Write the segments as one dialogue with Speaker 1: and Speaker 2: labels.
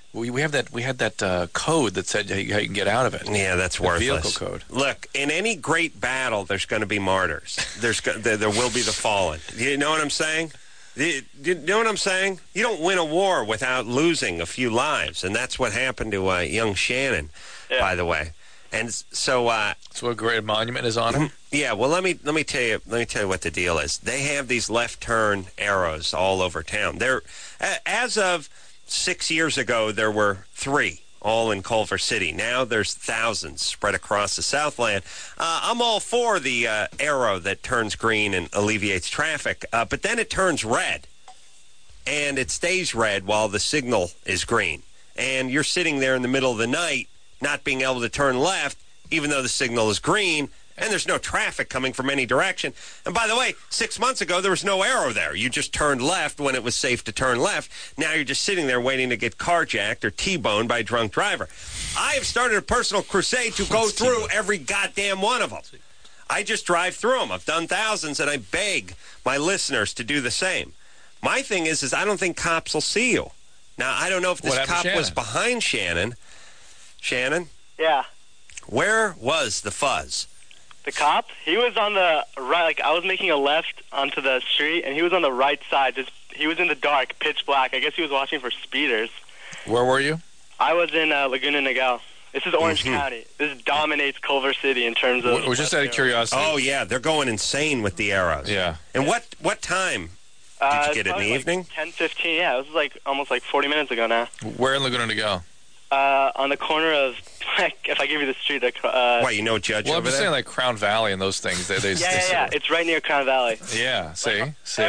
Speaker 1: We had that code that said how you can get out of it.
Speaker 2: Yeah, that's
Speaker 1: the
Speaker 2: worthless.
Speaker 1: Vehicle code.
Speaker 2: Look, in any great battle, there's going to be martyrs. There will be the fallen. You know what I'm saying? You know what I'm saying? You don't win a war without losing a few lives, and that's what happened to young Shannon, by the way. And so,
Speaker 1: so a great monument is on him.
Speaker 2: Yeah. Well, let me tell you what the deal is. They have these left turn arrows all over town. There, as of 6 years ago, there were 3, all in Culver City. Now there's thousands spread across the Southland. I'm all for the arrow that turns green and alleviates traffic, but then it turns red, and it stays red while the signal is green. And you're sitting there in the middle of the night not being able to turn left, even though the signal is green, and there's no traffic coming from any direction. And by the way, 6 months ago, there was no arrow there. You just turned left when it was safe to turn left. Now you're just sitting there waiting to get carjacked or T-boned by a drunk driver. I have started a personal crusade to go through every goddamn one of them. I just drive through them. I've done thousands, and I beg my listeners to do the same. My thing is I don't think cops will see you. Now, I don't know if this cop was behind Shannon. Shannon?
Speaker 3: Yeah.
Speaker 2: Where was the fuzz?
Speaker 3: The cop? He was on the right. Like, I was making a left onto the street, and he was on the right side. He was in the dark, pitch black. I guess he was watching for speeders.
Speaker 1: Where were you?
Speaker 3: I was in Laguna Niguel. This is Orange County. This dominates Culver City in terms of...
Speaker 1: We're just out of curiosity.
Speaker 2: Oh, yeah. They're going insane with the arrows.
Speaker 1: Yeah.
Speaker 2: And what time did you get it, in the evening?
Speaker 3: 10:15, yeah. It was almost 40 minutes ago now.
Speaker 1: Where in Laguna Niguel?
Speaker 3: On the corner of, if I give you the street...
Speaker 2: Why, you know Judge
Speaker 1: over there? Well, I'm just saying, Crown Valley and those things.
Speaker 3: Yeah. It's right near Crown Valley.
Speaker 1: Yeah, see?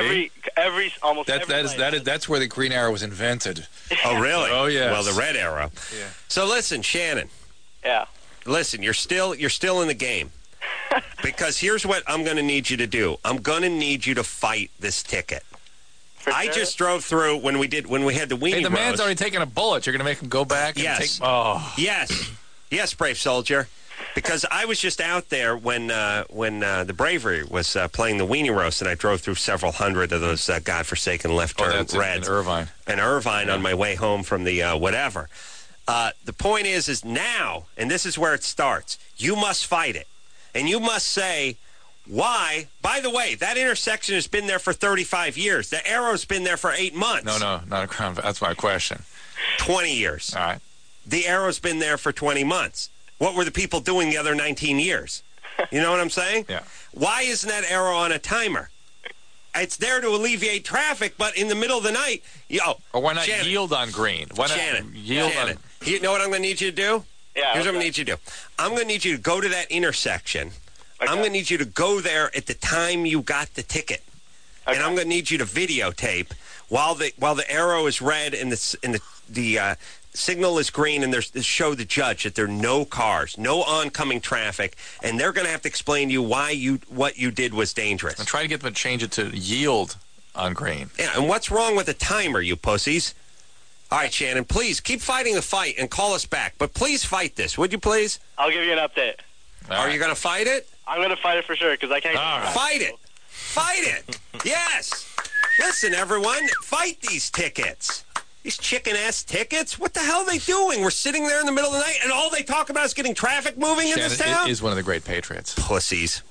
Speaker 1: That's where the green arrow was invented.
Speaker 2: Oh, really?
Speaker 1: Oh, yeah.
Speaker 2: Well, the red arrow.
Speaker 1: Yeah.
Speaker 2: So listen, Shannon.
Speaker 3: Yeah.
Speaker 2: Listen, you're still in the game. Because here's what I'm going to need you to do. I'm going to need you to fight this ticket. I just drove through when we had the weenie
Speaker 1: Hey, the man's
Speaker 2: roast.
Speaker 1: already taken a bullet. You're going to make him go back and
Speaker 2: Yes. Yes, brave soldier. Because I was just out there when the Bravery was playing the weenie roast, and I drove through several hundred of those godforsaken left turn reds.
Speaker 1: In Irvine.
Speaker 2: On my way home from the whatever. The point is now, and this is where it starts, you must fight it. And you must say... Why? By the way, that intersection has been there for 35 years. The arrow's been there for 8 months.
Speaker 1: No, not a Crown. That's my question.
Speaker 2: 20 years.
Speaker 1: All right.
Speaker 2: The arrow's been there for 20 months. What were the people doing the other 19 years? You know what I'm saying?
Speaker 1: Yeah.
Speaker 2: Why isn't that arrow on a timer? It's there to alleviate traffic, but in the middle of the night,
Speaker 1: or why not
Speaker 2: Shannon,
Speaker 1: yield on green? Why not yield on?
Speaker 2: You know what I'm going to need you to do?
Speaker 3: Yeah.
Speaker 2: Here's what I'm going to need you to do. I'm going to need you to go to that intersection. Okay. I'm going to need you to go there at the time you got the ticket, and I'm going to need you to videotape while the arrow is red and the signal is green, and show the judge that there are no cars, no oncoming traffic, and they're going to have to explain to you what you did was dangerous.
Speaker 1: And try to get them to change it to yield on green.
Speaker 2: Yeah, and what's wrong with a timer, you pussies? All right, Shannon, please keep fighting the fight and call us back, but please fight this, would you please?
Speaker 3: I'll give you an update.
Speaker 2: Are you going to fight it?
Speaker 3: I'm going to fight it for sure, because I can't...
Speaker 2: Fight it. Fight it. Yes. Listen, everyone, fight these tickets. These chicken-ass tickets? What the hell are they doing? We're sitting there in the middle of the night, and all they talk about is getting traffic moving in this town?
Speaker 1: It is one of the great patriots.
Speaker 2: Pussies.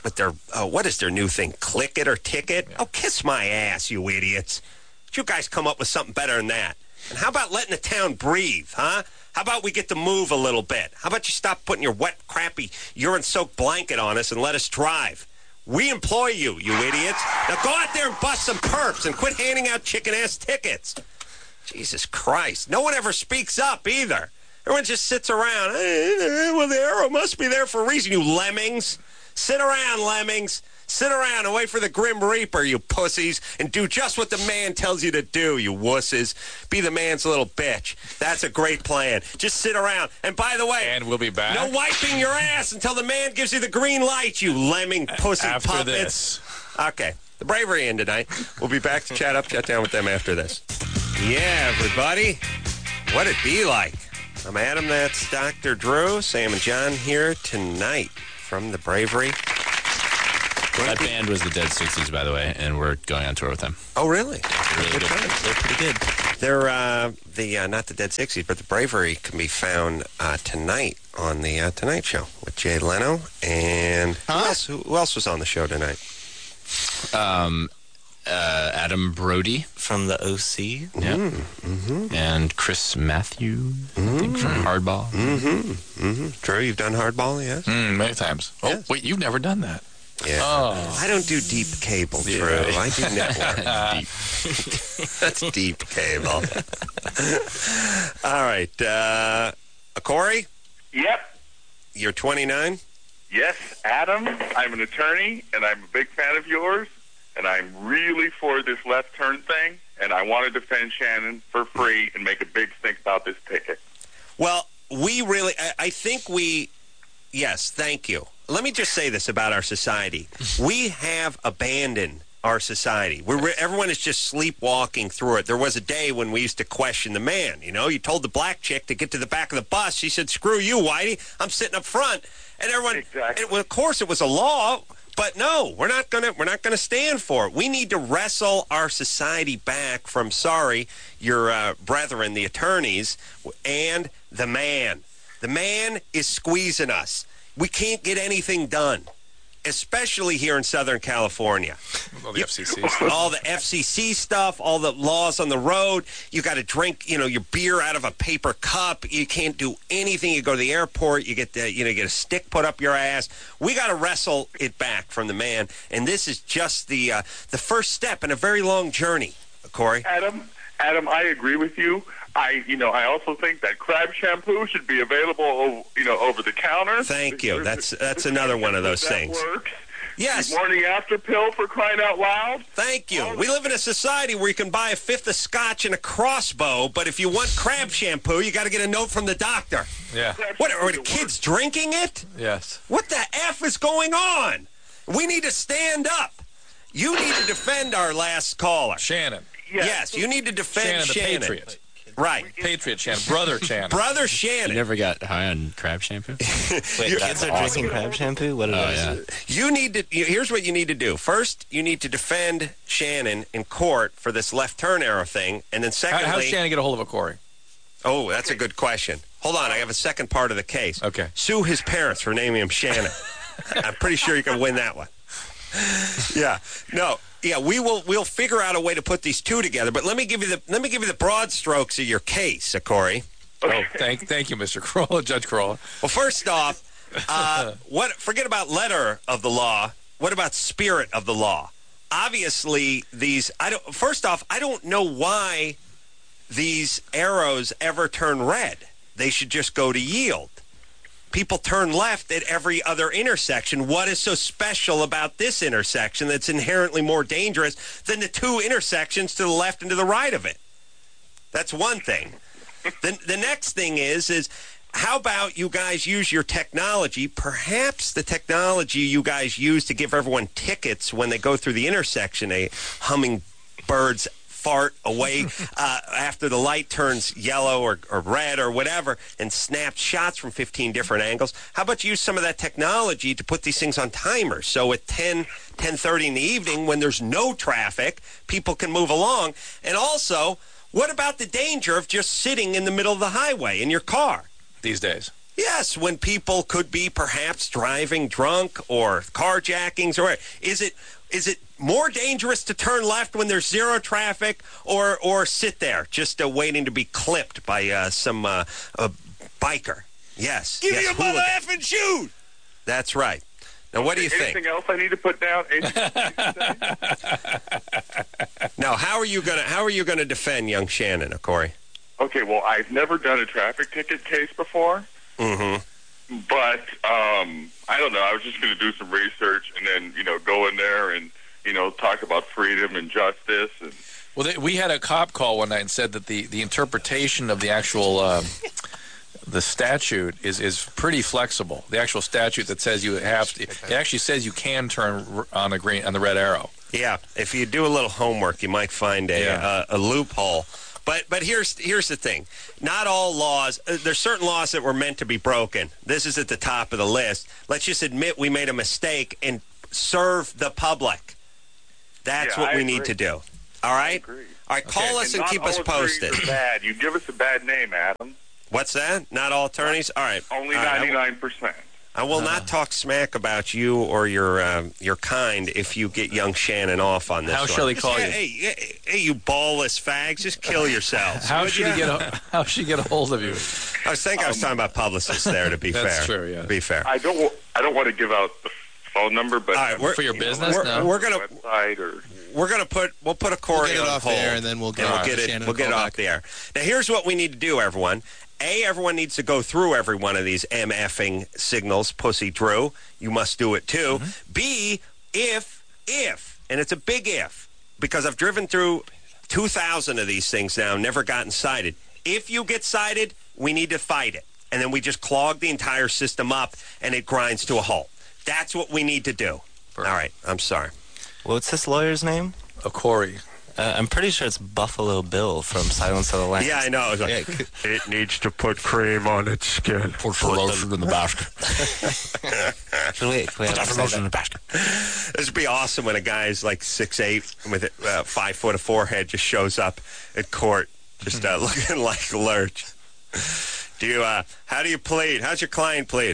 Speaker 2: What is their new thing? Click it or ticket? Yeah. Oh, kiss my ass, you idiots. You guys come up with something better than that. And how about letting the town breathe, huh? How about we get to move a little bit? How about you stop putting your wet, crappy, urine-soaked blanket on us and let us drive? We employ you, you idiots. Now go out there and bust some perps and quit handing out chicken-ass tickets. Jesus Christ. No one ever speaks up either. Everyone just sits around. Well, the arrow must be there for a reason, you lemmings. Sit around, lemmings. Sit around and wait for the Grim Reaper, you pussies, and do just what the man tells you to do, you wusses. Be the man's little bitch. That's a great plan. Just sit around. And by the way...
Speaker 1: And we'll be back.
Speaker 2: No wiping your ass until the man gives you the green light, you lemming pussy
Speaker 1: after
Speaker 2: puppets.
Speaker 1: This.
Speaker 2: Okay. The Bravery in tonight. We'll be back to chat down with them after this. Yeah, everybody. What'd it be like? I'm Adam, that's Dr. Drew. Sam and John here tonight from the Bravery.
Speaker 4: That band was the Dead 60s, by the way, and we're going on tour with them.
Speaker 2: Oh, really?
Speaker 4: Really good. They're pretty good.
Speaker 2: They're not the Dead 60s, but the Bravery can be found tonight on the Tonight Show with Jay Leno. And who else was on the show tonight?
Speaker 4: Adam Brody from the OC. And Chris Matthews, I think, from Hardball.
Speaker 2: Drew, you've done Hardball, yes?
Speaker 1: Many times. Oh,
Speaker 2: Yes.
Speaker 1: wait, you've never done that.
Speaker 2: Yeah.
Speaker 1: Oh.
Speaker 2: I don't do deep cable, Drew.
Speaker 1: Yeah.
Speaker 2: I do network. That's deep cable. All right. Corey,
Speaker 5: Yep.
Speaker 2: you're 29?
Speaker 5: Yes, Adam. I'm an attorney, and I'm a big fan of yours, and I'm really for this left turn thing, and I want to defend Shannon for free and make a big stink about this ticket.
Speaker 2: Well, we really, I think yes, thank you. Let me just say this about our society. We have abandoned our society. Everyone is just sleepwalking through it. There was a day when we used to question the man. You know, you told the black chick to get to the back of the bus. She said, "Screw you, Whitey. I'm sitting up front." And everyone,
Speaker 5: Exactly.
Speaker 2: of course, it was a law. But no, we're not gonna stand for it. We need to wrestle our society back from, your brethren, the attorneys, and the man. The man is squeezing us. We can't get anything done, especially here in Southern California.
Speaker 1: All the FCC stuff.
Speaker 2: All the FCC stuff, all the laws on the road. You got to drink, your beer out of a paper cup. You can't do anything. You go to the airport, you get a stick put up your ass. We got to wrestle it back from the man, and this is just the first step in a very long journey. Corey,
Speaker 5: Adam, I agree with you. I also think that crab shampoo should be available, over the counter.
Speaker 2: Thank you. That's another one of those
Speaker 5: that
Speaker 2: things.
Speaker 5: Works.
Speaker 2: Yes.
Speaker 5: Morning after pill, for crying out loud.
Speaker 2: Thank you. We live in a society where you can buy a fifth of scotch and a crossbow, but if you want crab shampoo, you got to get a note from the doctor.
Speaker 1: Yeah.
Speaker 2: What, are the kids drinking it?
Speaker 1: Yes.
Speaker 2: What the F is going on? We need to stand up. You need to defend our last caller.
Speaker 1: Shannon.
Speaker 2: Yes, you need to defend
Speaker 1: Shannon, the Patriot.
Speaker 2: Right.
Speaker 1: Patriot Shannon. Brother Shannon.
Speaker 2: Brother
Speaker 4: You
Speaker 2: Shannon.
Speaker 4: never got high on crab shampoo?
Speaker 6: Wait, kids are drinking crab shampoo? What are those?
Speaker 2: You need to. Here's what you need to do. First, you need to defend Shannon in court for this left turn arrow thing, and then secondly,
Speaker 1: How does Shannon get a hold of a Corey?
Speaker 2: oh, that's a good question. Hold on, I have a second part of the case.
Speaker 1: Okay.
Speaker 2: Sue his parents for naming him Shannon. I'm pretty sure you can win that one. Yeah. No. Yeah, we'll figure out a way to put these two together. But let me give you the broad strokes of your case, Corey.
Speaker 1: Oh, thank you, Mr. Corolla, Judge Corolla.
Speaker 2: Well, first off, forget about letter of the law. What about spirit of the law? Obviously, I don't know why these arrows ever turn red. They should just go to yield. People turn left at every other intersection. What is so special about this intersection that's inherently more dangerous than the two intersections to the left and to the right of it? That's one thing. The next thing is how about you guys use your technology, perhaps the technology you guys use to give everyone tickets when they go through the intersection, a hummingbird's fart away after the light turns yellow or red or whatever and snaps shots from 15 different angles. How about you use some of that technology to put these things on timers so at 10:30 in the evening when there's no traffic, people can move along? And also, what about the danger of just sitting in the middle of the highway in your car?
Speaker 1: These days.
Speaker 2: Yes, when people could be perhaps driving drunk or carjackings, or is it more dangerous to turn left when there's zero traffic, or sit there just waiting to be clipped by some biker? Yes.
Speaker 5: Give me
Speaker 2: yes,
Speaker 5: a mother
Speaker 2: hooligan.
Speaker 5: effing shoot!
Speaker 2: That's right. Now, what do you think?
Speaker 5: Anything else I need to put down?
Speaker 2: Now, how are you gonna defend young Shannon, Corey?
Speaker 5: Okay, well, I've never done a traffic ticket case before.
Speaker 2: Mm-hmm.
Speaker 5: But I don't know. I was just going to do some research and then, go in there and, talk about freedom and justice. And
Speaker 1: Well, we had a cop call one night and said that the interpretation of the actual the statute is pretty flexible. The actual statute that says you have to, it actually says you can turn on the red arrow.
Speaker 2: Yeah, if you do a little homework, you might find a loophole. But here's the thing. Not all laws, there's certain laws that were meant to be broken. This is at the top of the list. Let's just admit we made a mistake and serve the public. That's what we need to do. All right? All right, call us and
Speaker 5: not
Speaker 2: keep
Speaker 5: all
Speaker 2: us posted.
Speaker 5: attorneys are bad. You give us a bad name, Adam.
Speaker 2: What's that? Not all attorneys? All right.
Speaker 5: Only
Speaker 2: All right,
Speaker 5: 99%.
Speaker 2: I will not talk smack about you or your kind if you get young Shannon off on this
Speaker 1: How
Speaker 2: one.
Speaker 1: shall he call you?
Speaker 2: Hey, you ballless fags, just kill yourselves.
Speaker 1: How
Speaker 2: would
Speaker 1: should
Speaker 2: ya?
Speaker 1: how should he get a hold of you?
Speaker 2: I was talking about publicists there, to be
Speaker 1: That's
Speaker 2: fair.
Speaker 1: true, yeah.
Speaker 2: To be fair.
Speaker 5: I don't want to give out the phone number, but
Speaker 2: All right,
Speaker 1: For your business? No.
Speaker 2: we're gonna
Speaker 5: website or
Speaker 2: we'll put a Corey
Speaker 6: We'll get it
Speaker 2: on
Speaker 6: off
Speaker 2: hold,
Speaker 6: air, and then we'll get Shannon
Speaker 2: we'll get it
Speaker 6: call
Speaker 2: off
Speaker 6: back.
Speaker 2: the air. Now, here's what we need to do, everyone. A, everyone needs to go through every one of these MFing signals, Pussy Drew. You must do it too.
Speaker 1: Mm-hmm.
Speaker 2: B, if, and it's a big if, because I've driven through 2,000 of these things now, never gotten cited. If you get cited, we need to fight it. And then we just clog the entire system up, and it grinds to a halt. That's what we need to do. All right, I'm sorry.
Speaker 6: What's this lawyer's name?
Speaker 1: Corey.
Speaker 6: I'm pretty sure it's Buffalo Bill from Silence of the Lambs.
Speaker 2: Yeah, I know. It's like, it needs to put cream on its skin.
Speaker 4: Put some lotion in the basket.
Speaker 6: Can we have to say that?
Speaker 4: basket.
Speaker 2: This would be awesome when a guy is like 6'8" with 5 foot of forehead just shows up at court, just looking like Lurch. How do you plead? How's your client plead?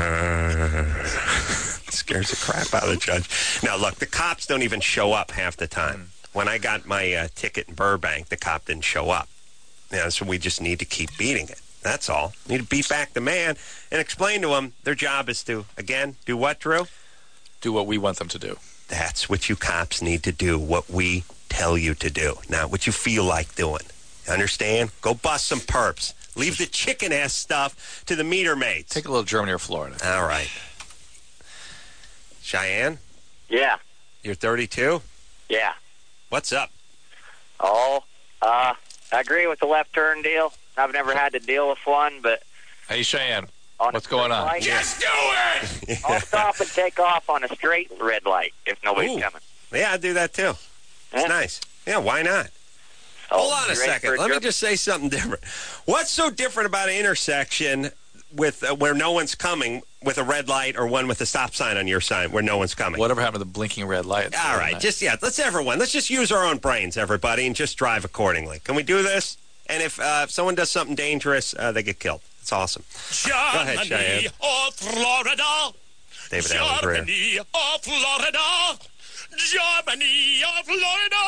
Speaker 2: Scares the crap out of the judge. Now, look, the cops don't even show up half the time. When I got my ticket in Burbank, the cop didn't show up. So we just need to keep beating it. That's all. Need to beat back the man and explain to them their job is to, again, do what, Drew?
Speaker 1: Do what we want them to do.
Speaker 2: That's what you cops need to do, what we tell you to do, not what you feel like doing. Understand? Go bust some perps. Leave the chicken-ass stuff to the meter mates.
Speaker 1: Take a little Germany or Florida.
Speaker 2: All right. Cheyenne,
Speaker 3: Yeah.
Speaker 2: you're 32?
Speaker 3: Yeah.
Speaker 2: What's up?
Speaker 3: Oh, I agree with the left turn deal. I've never had to deal with one, but
Speaker 1: Hey, Cheyenne,
Speaker 3: on
Speaker 1: what's
Speaker 3: a
Speaker 1: going on?
Speaker 3: red light,
Speaker 2: Just do it!
Speaker 3: I'll stop and take off on a straight red light if nobody's
Speaker 2: Ooh.
Speaker 3: coming.
Speaker 2: Yeah, I'd do that too. It's
Speaker 3: Yeah.
Speaker 2: nice. Yeah, why not?
Speaker 3: Oh,
Speaker 2: Hold on a
Speaker 3: you ready
Speaker 2: second.
Speaker 3: for
Speaker 2: Let me
Speaker 3: jerk?
Speaker 2: just say something different. What's so different about an intersection with where no one's coming with a red light or one with a stop sign on your sign where no one's coming?
Speaker 1: Whatever happened to the blinking red light?
Speaker 2: All right, let's just use our own brains, everybody, and just drive accordingly. Can we do this? And if someone does something dangerous, they get killed. It's awesome. Go ahead, Cheyenne.
Speaker 7: Or Florida.
Speaker 2: David Allen Greer.
Speaker 7: Germany or Florida. Germany or Florida.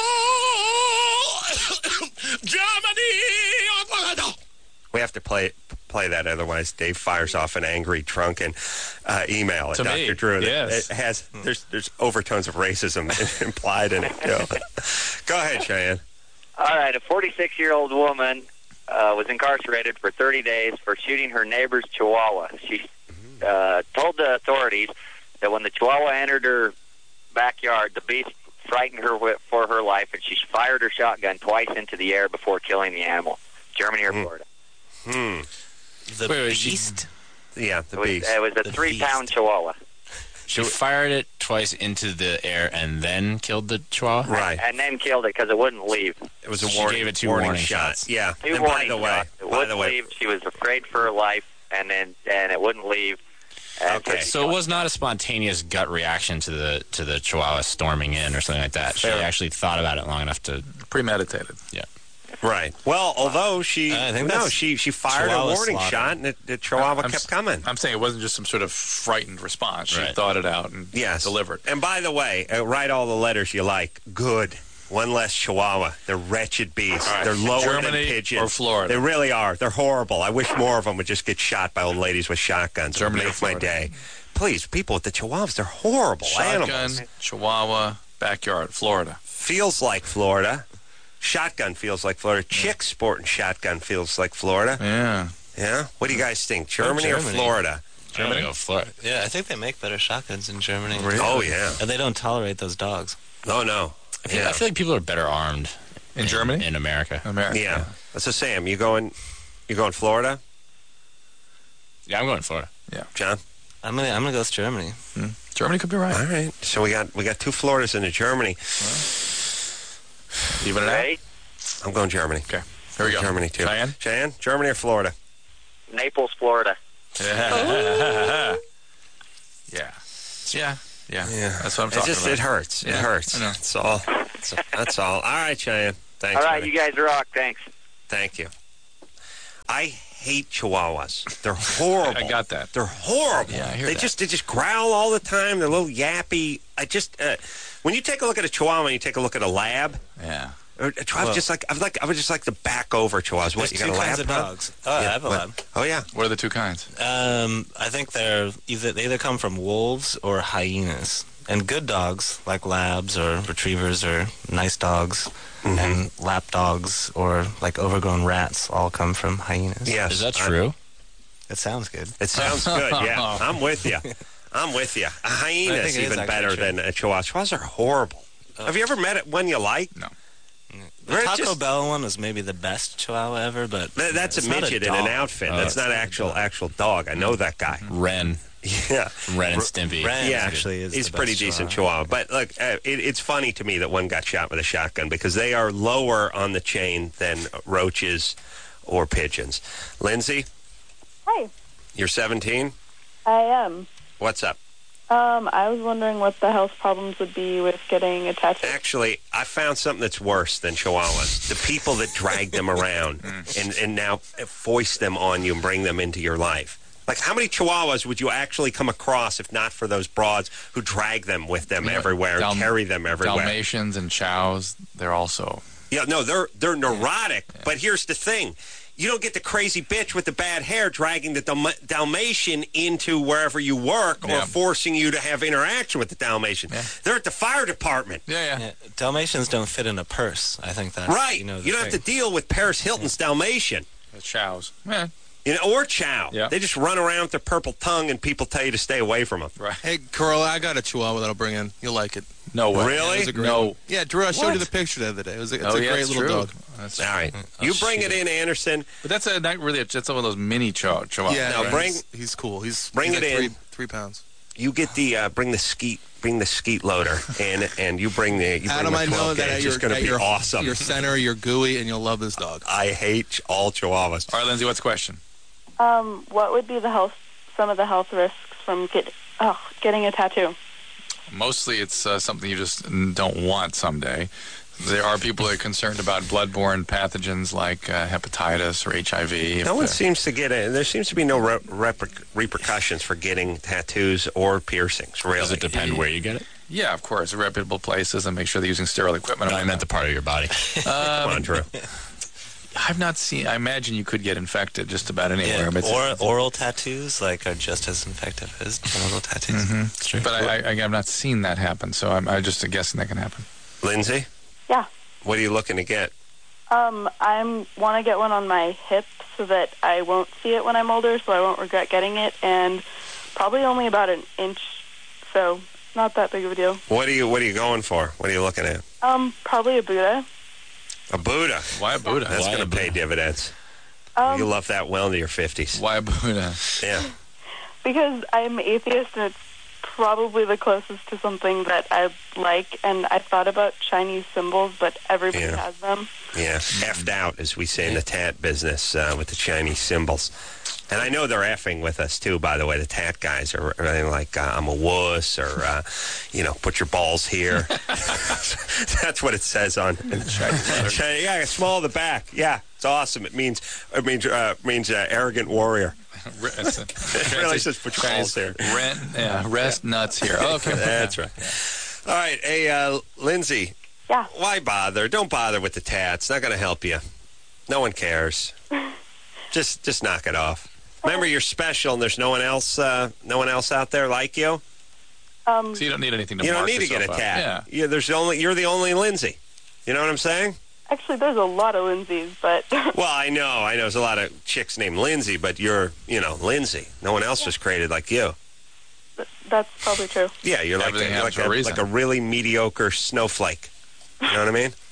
Speaker 7: Germany or Florida.
Speaker 2: We have to play that, otherwise Dave fires off an angry, drunken email at
Speaker 1: To
Speaker 2: Dr.
Speaker 1: me,
Speaker 2: Drew.
Speaker 1: yes.
Speaker 2: It has there's overtones of racism implied in it. Go ahead, Cheyenne.
Speaker 3: All right, a 46-year-old woman was incarcerated for 30 days for shooting her neighbor's chihuahua. She told the authorities that when the chihuahua entered her backyard, the beast frightened her for her life, and she fired her shotgun twice into the air before killing the animal. Germany or Florida?
Speaker 6: The
Speaker 1: Wait,
Speaker 6: beast?
Speaker 2: Yeah, the beast.
Speaker 3: It was a
Speaker 6: The
Speaker 3: 3-pound
Speaker 6: beast.
Speaker 3: chihuahua.
Speaker 4: She fired it twice into the air and then killed the chihuahua?
Speaker 2: Right.
Speaker 3: And then killed it because it wouldn't leave.
Speaker 2: It was a
Speaker 4: She
Speaker 2: warning,
Speaker 4: gave it two
Speaker 2: warning
Speaker 4: warning
Speaker 2: shot.
Speaker 4: shots.
Speaker 2: Yeah.
Speaker 3: Two
Speaker 2: And by
Speaker 3: warning
Speaker 2: the way,
Speaker 3: shots. It wouldn't leave. She was afraid for her life, and it wouldn't leave. And
Speaker 2: Okay.
Speaker 4: So it was not a spontaneous gut reaction to the chihuahua storming in or something like that. She
Speaker 1: Fair.
Speaker 4: actually thought about it long enough to...
Speaker 1: Premeditated.
Speaker 4: Yeah.
Speaker 2: right. Well, although she
Speaker 6: I think that's
Speaker 2: she fired a
Speaker 6: Chihuahua
Speaker 2: warning
Speaker 6: slaughter.
Speaker 2: shot and the chihuahua
Speaker 1: I'm
Speaker 2: kept
Speaker 1: s-
Speaker 2: coming.
Speaker 1: I'm saying it wasn't just some sort of frightened response. She
Speaker 4: Right.
Speaker 1: thought it out and
Speaker 2: Yes.
Speaker 1: delivered.
Speaker 2: And by the way, write all the letters you like. Good. One less chihuahua. They're wretched beasts.
Speaker 1: All right.
Speaker 2: They're lower
Speaker 1: Germany
Speaker 2: than pigeons.
Speaker 1: or Florida?
Speaker 2: They really are. They're horrible. I wish more of them would just get shot by old ladies with shotguns.
Speaker 1: Germany
Speaker 2: It
Speaker 1: or
Speaker 2: would make my
Speaker 1: Florida?
Speaker 2: day. Please, people with the chihuahuas, they're horrible
Speaker 1: Shotgun,
Speaker 2: animals.
Speaker 1: chihuahua, backyard, Florida.
Speaker 2: Feels like Florida. Shotgun feels like Florida. Chicks sporting shotgun feels like Florida.
Speaker 1: Yeah.
Speaker 2: Yeah? What do you guys think? Germany or
Speaker 6: Germany.
Speaker 2: Florida?
Speaker 4: Germany? Go Florida.
Speaker 6: Yeah, I think they make better shotguns in Germany.
Speaker 2: Oh, yeah.
Speaker 6: And they don't tolerate those dogs.
Speaker 2: Oh, no.
Speaker 4: I feel like people are better armed
Speaker 1: In Germany?
Speaker 4: in America.
Speaker 1: America.
Speaker 2: Yeah. So, Sam, you going Florida?
Speaker 4: Yeah, I'm going Florida.
Speaker 2: John?
Speaker 6: I'm gonna go with Germany.
Speaker 1: Germany could be right.
Speaker 2: All right. So we got two Floridas into Germany.
Speaker 1: Even it out.
Speaker 3: Ready?
Speaker 2: I'm going Germany.
Speaker 1: Okay. Here we go.
Speaker 2: Germany, too.
Speaker 1: Cheyenne?
Speaker 2: Germany or Florida?
Speaker 3: Naples, Florida.
Speaker 1: Yeah. Yeah. Yeah.
Speaker 2: Yeah.
Speaker 1: That's what I'm talking about.
Speaker 2: It hurts. It
Speaker 1: Yeah,
Speaker 2: hurts.
Speaker 1: I know.
Speaker 2: That's all. That's all. All right, Cheyenne. Thanks,
Speaker 3: All right,
Speaker 2: buddy.
Speaker 3: you guys rock. Thanks.
Speaker 2: Thank you. I hate Chihuahuas. They're horrible.
Speaker 1: I got that.
Speaker 2: They're horrible.
Speaker 1: Yeah, I hear
Speaker 2: they
Speaker 1: that.
Speaker 2: just growl all the time. They're a little yappy. When you take a look at a Chihuahua and you take a look at a lab,
Speaker 1: Yeah.
Speaker 2: I would just like to back over Chihuahuas. What,
Speaker 6: There's
Speaker 2: you
Speaker 6: two
Speaker 2: got a lab?
Speaker 6: kinds of
Speaker 2: Bob?
Speaker 6: dogs. Oh, I have a lab.
Speaker 2: Oh yeah.
Speaker 1: What are the two kinds?
Speaker 6: I think they either come from wolves or hyenas. And good dogs, like labs or retrievers or nice dogs, and lap dogs or like overgrown rats all come from hyenas.
Speaker 2: Yes.
Speaker 4: Is that true?
Speaker 6: It sounds good.
Speaker 2: It sounds good. Yeah, I'm with you. I'm with you. A hyena
Speaker 6: I
Speaker 2: is
Speaker 6: think it is
Speaker 2: even
Speaker 6: actually
Speaker 2: better
Speaker 6: true.
Speaker 2: than a Chihuahua. Chihuahuas are horrible. Have you ever met one you like?
Speaker 1: No.
Speaker 6: The
Speaker 2: They're
Speaker 6: Taco
Speaker 2: just-
Speaker 6: Bell one was maybe the best Chihuahua ever, but
Speaker 2: That's a
Speaker 6: it's not
Speaker 2: midget in an
Speaker 6: dog.
Speaker 2: outfit.
Speaker 4: Oh,
Speaker 2: That's
Speaker 4: it's
Speaker 2: not actual dog. I know that guy.
Speaker 4: Ren.
Speaker 2: Yeah.
Speaker 4: From Ren and Stimpy.
Speaker 6: Ren
Speaker 2: Yeah,
Speaker 6: actually is
Speaker 2: he's
Speaker 6: the
Speaker 2: pretty
Speaker 6: best
Speaker 2: decent
Speaker 6: Chihuahua.
Speaker 2: Chihuahua. But look, it's funny to me that one got shot with a shotgun because they are lower on the chain than roaches or pigeons. Lindsay,
Speaker 8: Hi,
Speaker 2: you're 17.
Speaker 8: I am.
Speaker 2: What's up?
Speaker 8: I was wondering what the health problems would be with getting a tattoo.
Speaker 2: Actually, I found something that's worse than Chihuahuas. The people that drag them around and now foist them on you and bring them into your life. Like, how many Chihuahuas would you actually come across if not for those broads who drag them with them
Speaker 1: Yeah,
Speaker 2: everywhere and carry them everywhere?
Speaker 1: Dalmatians and Chows, they're also...
Speaker 2: Yeah, no, they're neurotic. Yeah. But here's the thing. You don't get the crazy bitch with the bad hair dragging the Dalmatian into wherever you work or forcing you to have interaction with the Dalmatian. Yeah. They're at the fire department.
Speaker 6: Yeah. Dalmatians don't fit in a purse. I think that's
Speaker 2: right.
Speaker 6: You
Speaker 2: don't have to deal with Paris Hilton's Dalmatian.
Speaker 1: The Chows. Yeah.
Speaker 2: Or Chow.
Speaker 1: Yeah.
Speaker 2: They just run around with their purple tongue and people tell you to stay away from them.
Speaker 1: Right.
Speaker 9: Hey, Corolla, I got a Chihuahua that I'll bring in. You'll like it.
Speaker 1: No way.
Speaker 2: Really?
Speaker 9: Yeah,
Speaker 1: No.
Speaker 9: Yeah, Drew, I showed you the picture the other day. It's a great little
Speaker 1: true.
Speaker 9: dog.
Speaker 1: That's
Speaker 2: all right. You bring it in, Anderson.
Speaker 1: But that's not really it's one of those mini Chihuahuas.
Speaker 9: Yeah,
Speaker 2: now
Speaker 9: he's cool. He's
Speaker 2: bring
Speaker 9: like
Speaker 2: it in.
Speaker 9: 3 pounds.
Speaker 2: You get the bring the skeet loader in, and you bring the
Speaker 9: Adam, I know that
Speaker 2: it's just going to be awesome.
Speaker 9: Your center, you're gooey, and you'll love this dog.
Speaker 2: I hate all Chihuahuas.
Speaker 1: All right, Lindsay, what's the question?
Speaker 8: What would be some of the health risks from getting a tattoo?
Speaker 1: Mostly it's something you just don't want someday. There are people that are concerned about bloodborne pathogens like hepatitis or HIV.
Speaker 2: No one seems to get it. There seems to be no repercussions for getting tattoos or piercings, really.
Speaker 4: Does it depend where you get it?
Speaker 1: Yeah, of course. Reputable places and make sure they're using sterile equipment.
Speaker 4: No, I meant the part of your body.
Speaker 2: Come on, Drew.
Speaker 1: I've not seen. I imagine you could get infected just about anywhere.
Speaker 6: Yeah,
Speaker 1: But
Speaker 6: oral tattoos are just as infective as genital tattoos.
Speaker 1: It's true. But I've not seen that happen, so I'm just guessing that can happen.
Speaker 2: Lindsay?
Speaker 8: Yeah.
Speaker 2: What are you looking to get?
Speaker 8: I want to get one on my hip so that I won't see it when I'm older, so I won't regret getting it, and probably only about an inch, so not that big of a deal.
Speaker 2: What are you going for? What are you looking at?
Speaker 8: Probably a Buddha.
Speaker 2: A Buddha.
Speaker 1: Why a Buddha?
Speaker 2: That's going to pay dividends. You'll love that well into your 50s.
Speaker 1: Why a Buddha?
Speaker 2: Yeah.
Speaker 8: Because I'm atheist, and it's probably the closest to something that I like, and I thought about Chinese symbols, but everybody has them.
Speaker 2: Yeah, effed out, as we say in the tat business, with the Chinese symbols. And I know they're effing with us, too, by the way. The tat guys are like, I'm a wuss, or, put your balls here. That's what it says on Chinese. Yeah, small of the back. Yeah, it's awesome. It means arrogant warrior. It really says put your balls there.
Speaker 1: Rest nuts here. Okay.
Speaker 2: That's right. All right. Hey, Lindsay.
Speaker 8: Yeah.
Speaker 2: Why bother? Don't bother with the tats. Not going to help you. No one cares. Just knock it off. Remember, you're special, and there's no one else out there like you.
Speaker 1: So you don't need anything to.
Speaker 2: You don't need to get a tat. Yeah. You're the only Lindsay. You know what I'm saying?
Speaker 8: Actually, there's a lot of Lindsays, but...
Speaker 2: Well, I know. There's a lot of chicks named Lindsay, but you're, Lindsay. No one else was created like you.
Speaker 8: That's probably true.
Speaker 2: Yeah, you're like a really mediocre snowflake. You know what I mean?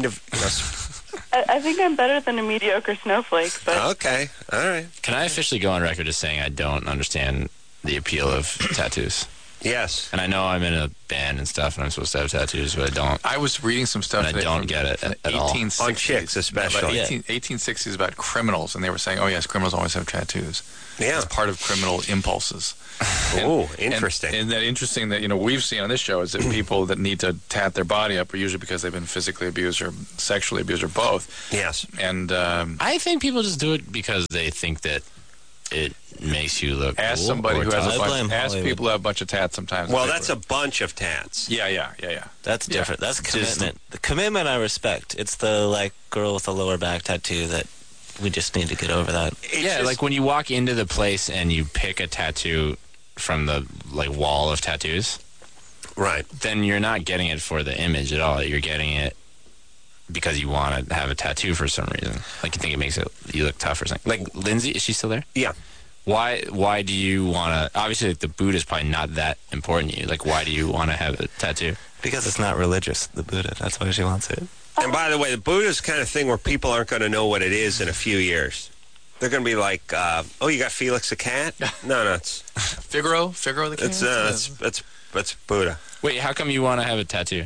Speaker 8: I think I'm better than a mediocre snowflake, but...
Speaker 2: Okay, all right.
Speaker 4: Can I officially go on record as saying I don't understand the appeal of tattoos?
Speaker 2: Yes.
Speaker 4: And I know I'm in a band and stuff, and I'm supposed to have tattoos, but I don't.
Speaker 1: I was reading some stuff
Speaker 4: And I
Speaker 1: today
Speaker 4: don't
Speaker 1: from
Speaker 4: get it
Speaker 1: the
Speaker 4: at all.
Speaker 1: 1860s.
Speaker 2: On chicks, especially.
Speaker 1: About 1860s about criminals, and they were saying, oh, yes, criminals always have tattoos.
Speaker 2: Yeah.
Speaker 1: It's part of criminal impulses.
Speaker 2: Oh, interesting.
Speaker 1: And that interesting that, we've seen on this show is that people that need to tat their body up are usually because they've been physically abused or sexually abused or both.
Speaker 2: Yes.
Speaker 1: And
Speaker 4: I think people just do it because they think that it makes you look
Speaker 1: ask
Speaker 4: cool
Speaker 1: somebody
Speaker 4: or
Speaker 1: who has
Speaker 4: tough.
Speaker 1: a
Speaker 6: I blame
Speaker 1: bunch, ask
Speaker 6: Hollywood.
Speaker 1: people who have a bunch of tats sometimes.
Speaker 2: Well, that's a bunch of tats.
Speaker 1: Yeah.
Speaker 6: That's different. That's commitment. The commitment I respect. It's the girl with the lower back tattoo that we just need to get over that.
Speaker 4: Yeah, like when you walk into the place and you pick a tattoo from the wall of tattoos,
Speaker 2: right?
Speaker 4: Then you're not getting it for the image at all. You're getting it because you want to have a tattoo for some reason. Like you think it makes you look tough or something. Like Lindsay, is she still there?
Speaker 2: Yeah.
Speaker 4: Why do you want to? Obviously, the Buddha is probably not that important to you. Like, why do you want to have a tattoo?
Speaker 6: Because it's not religious, the Buddha. That's why she wants it.
Speaker 2: And by the way, the Buddha's kind of thing where people aren't going to know what it is in a few years. They're going to be like, oh, you got Felix the cat? No, it's
Speaker 1: Figaro the cat.
Speaker 2: It's Buddha.
Speaker 4: Wait, how come you want to have a tattoo?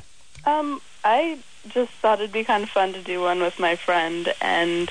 Speaker 8: I just thought it'd be kind of fun to do one with my friend, and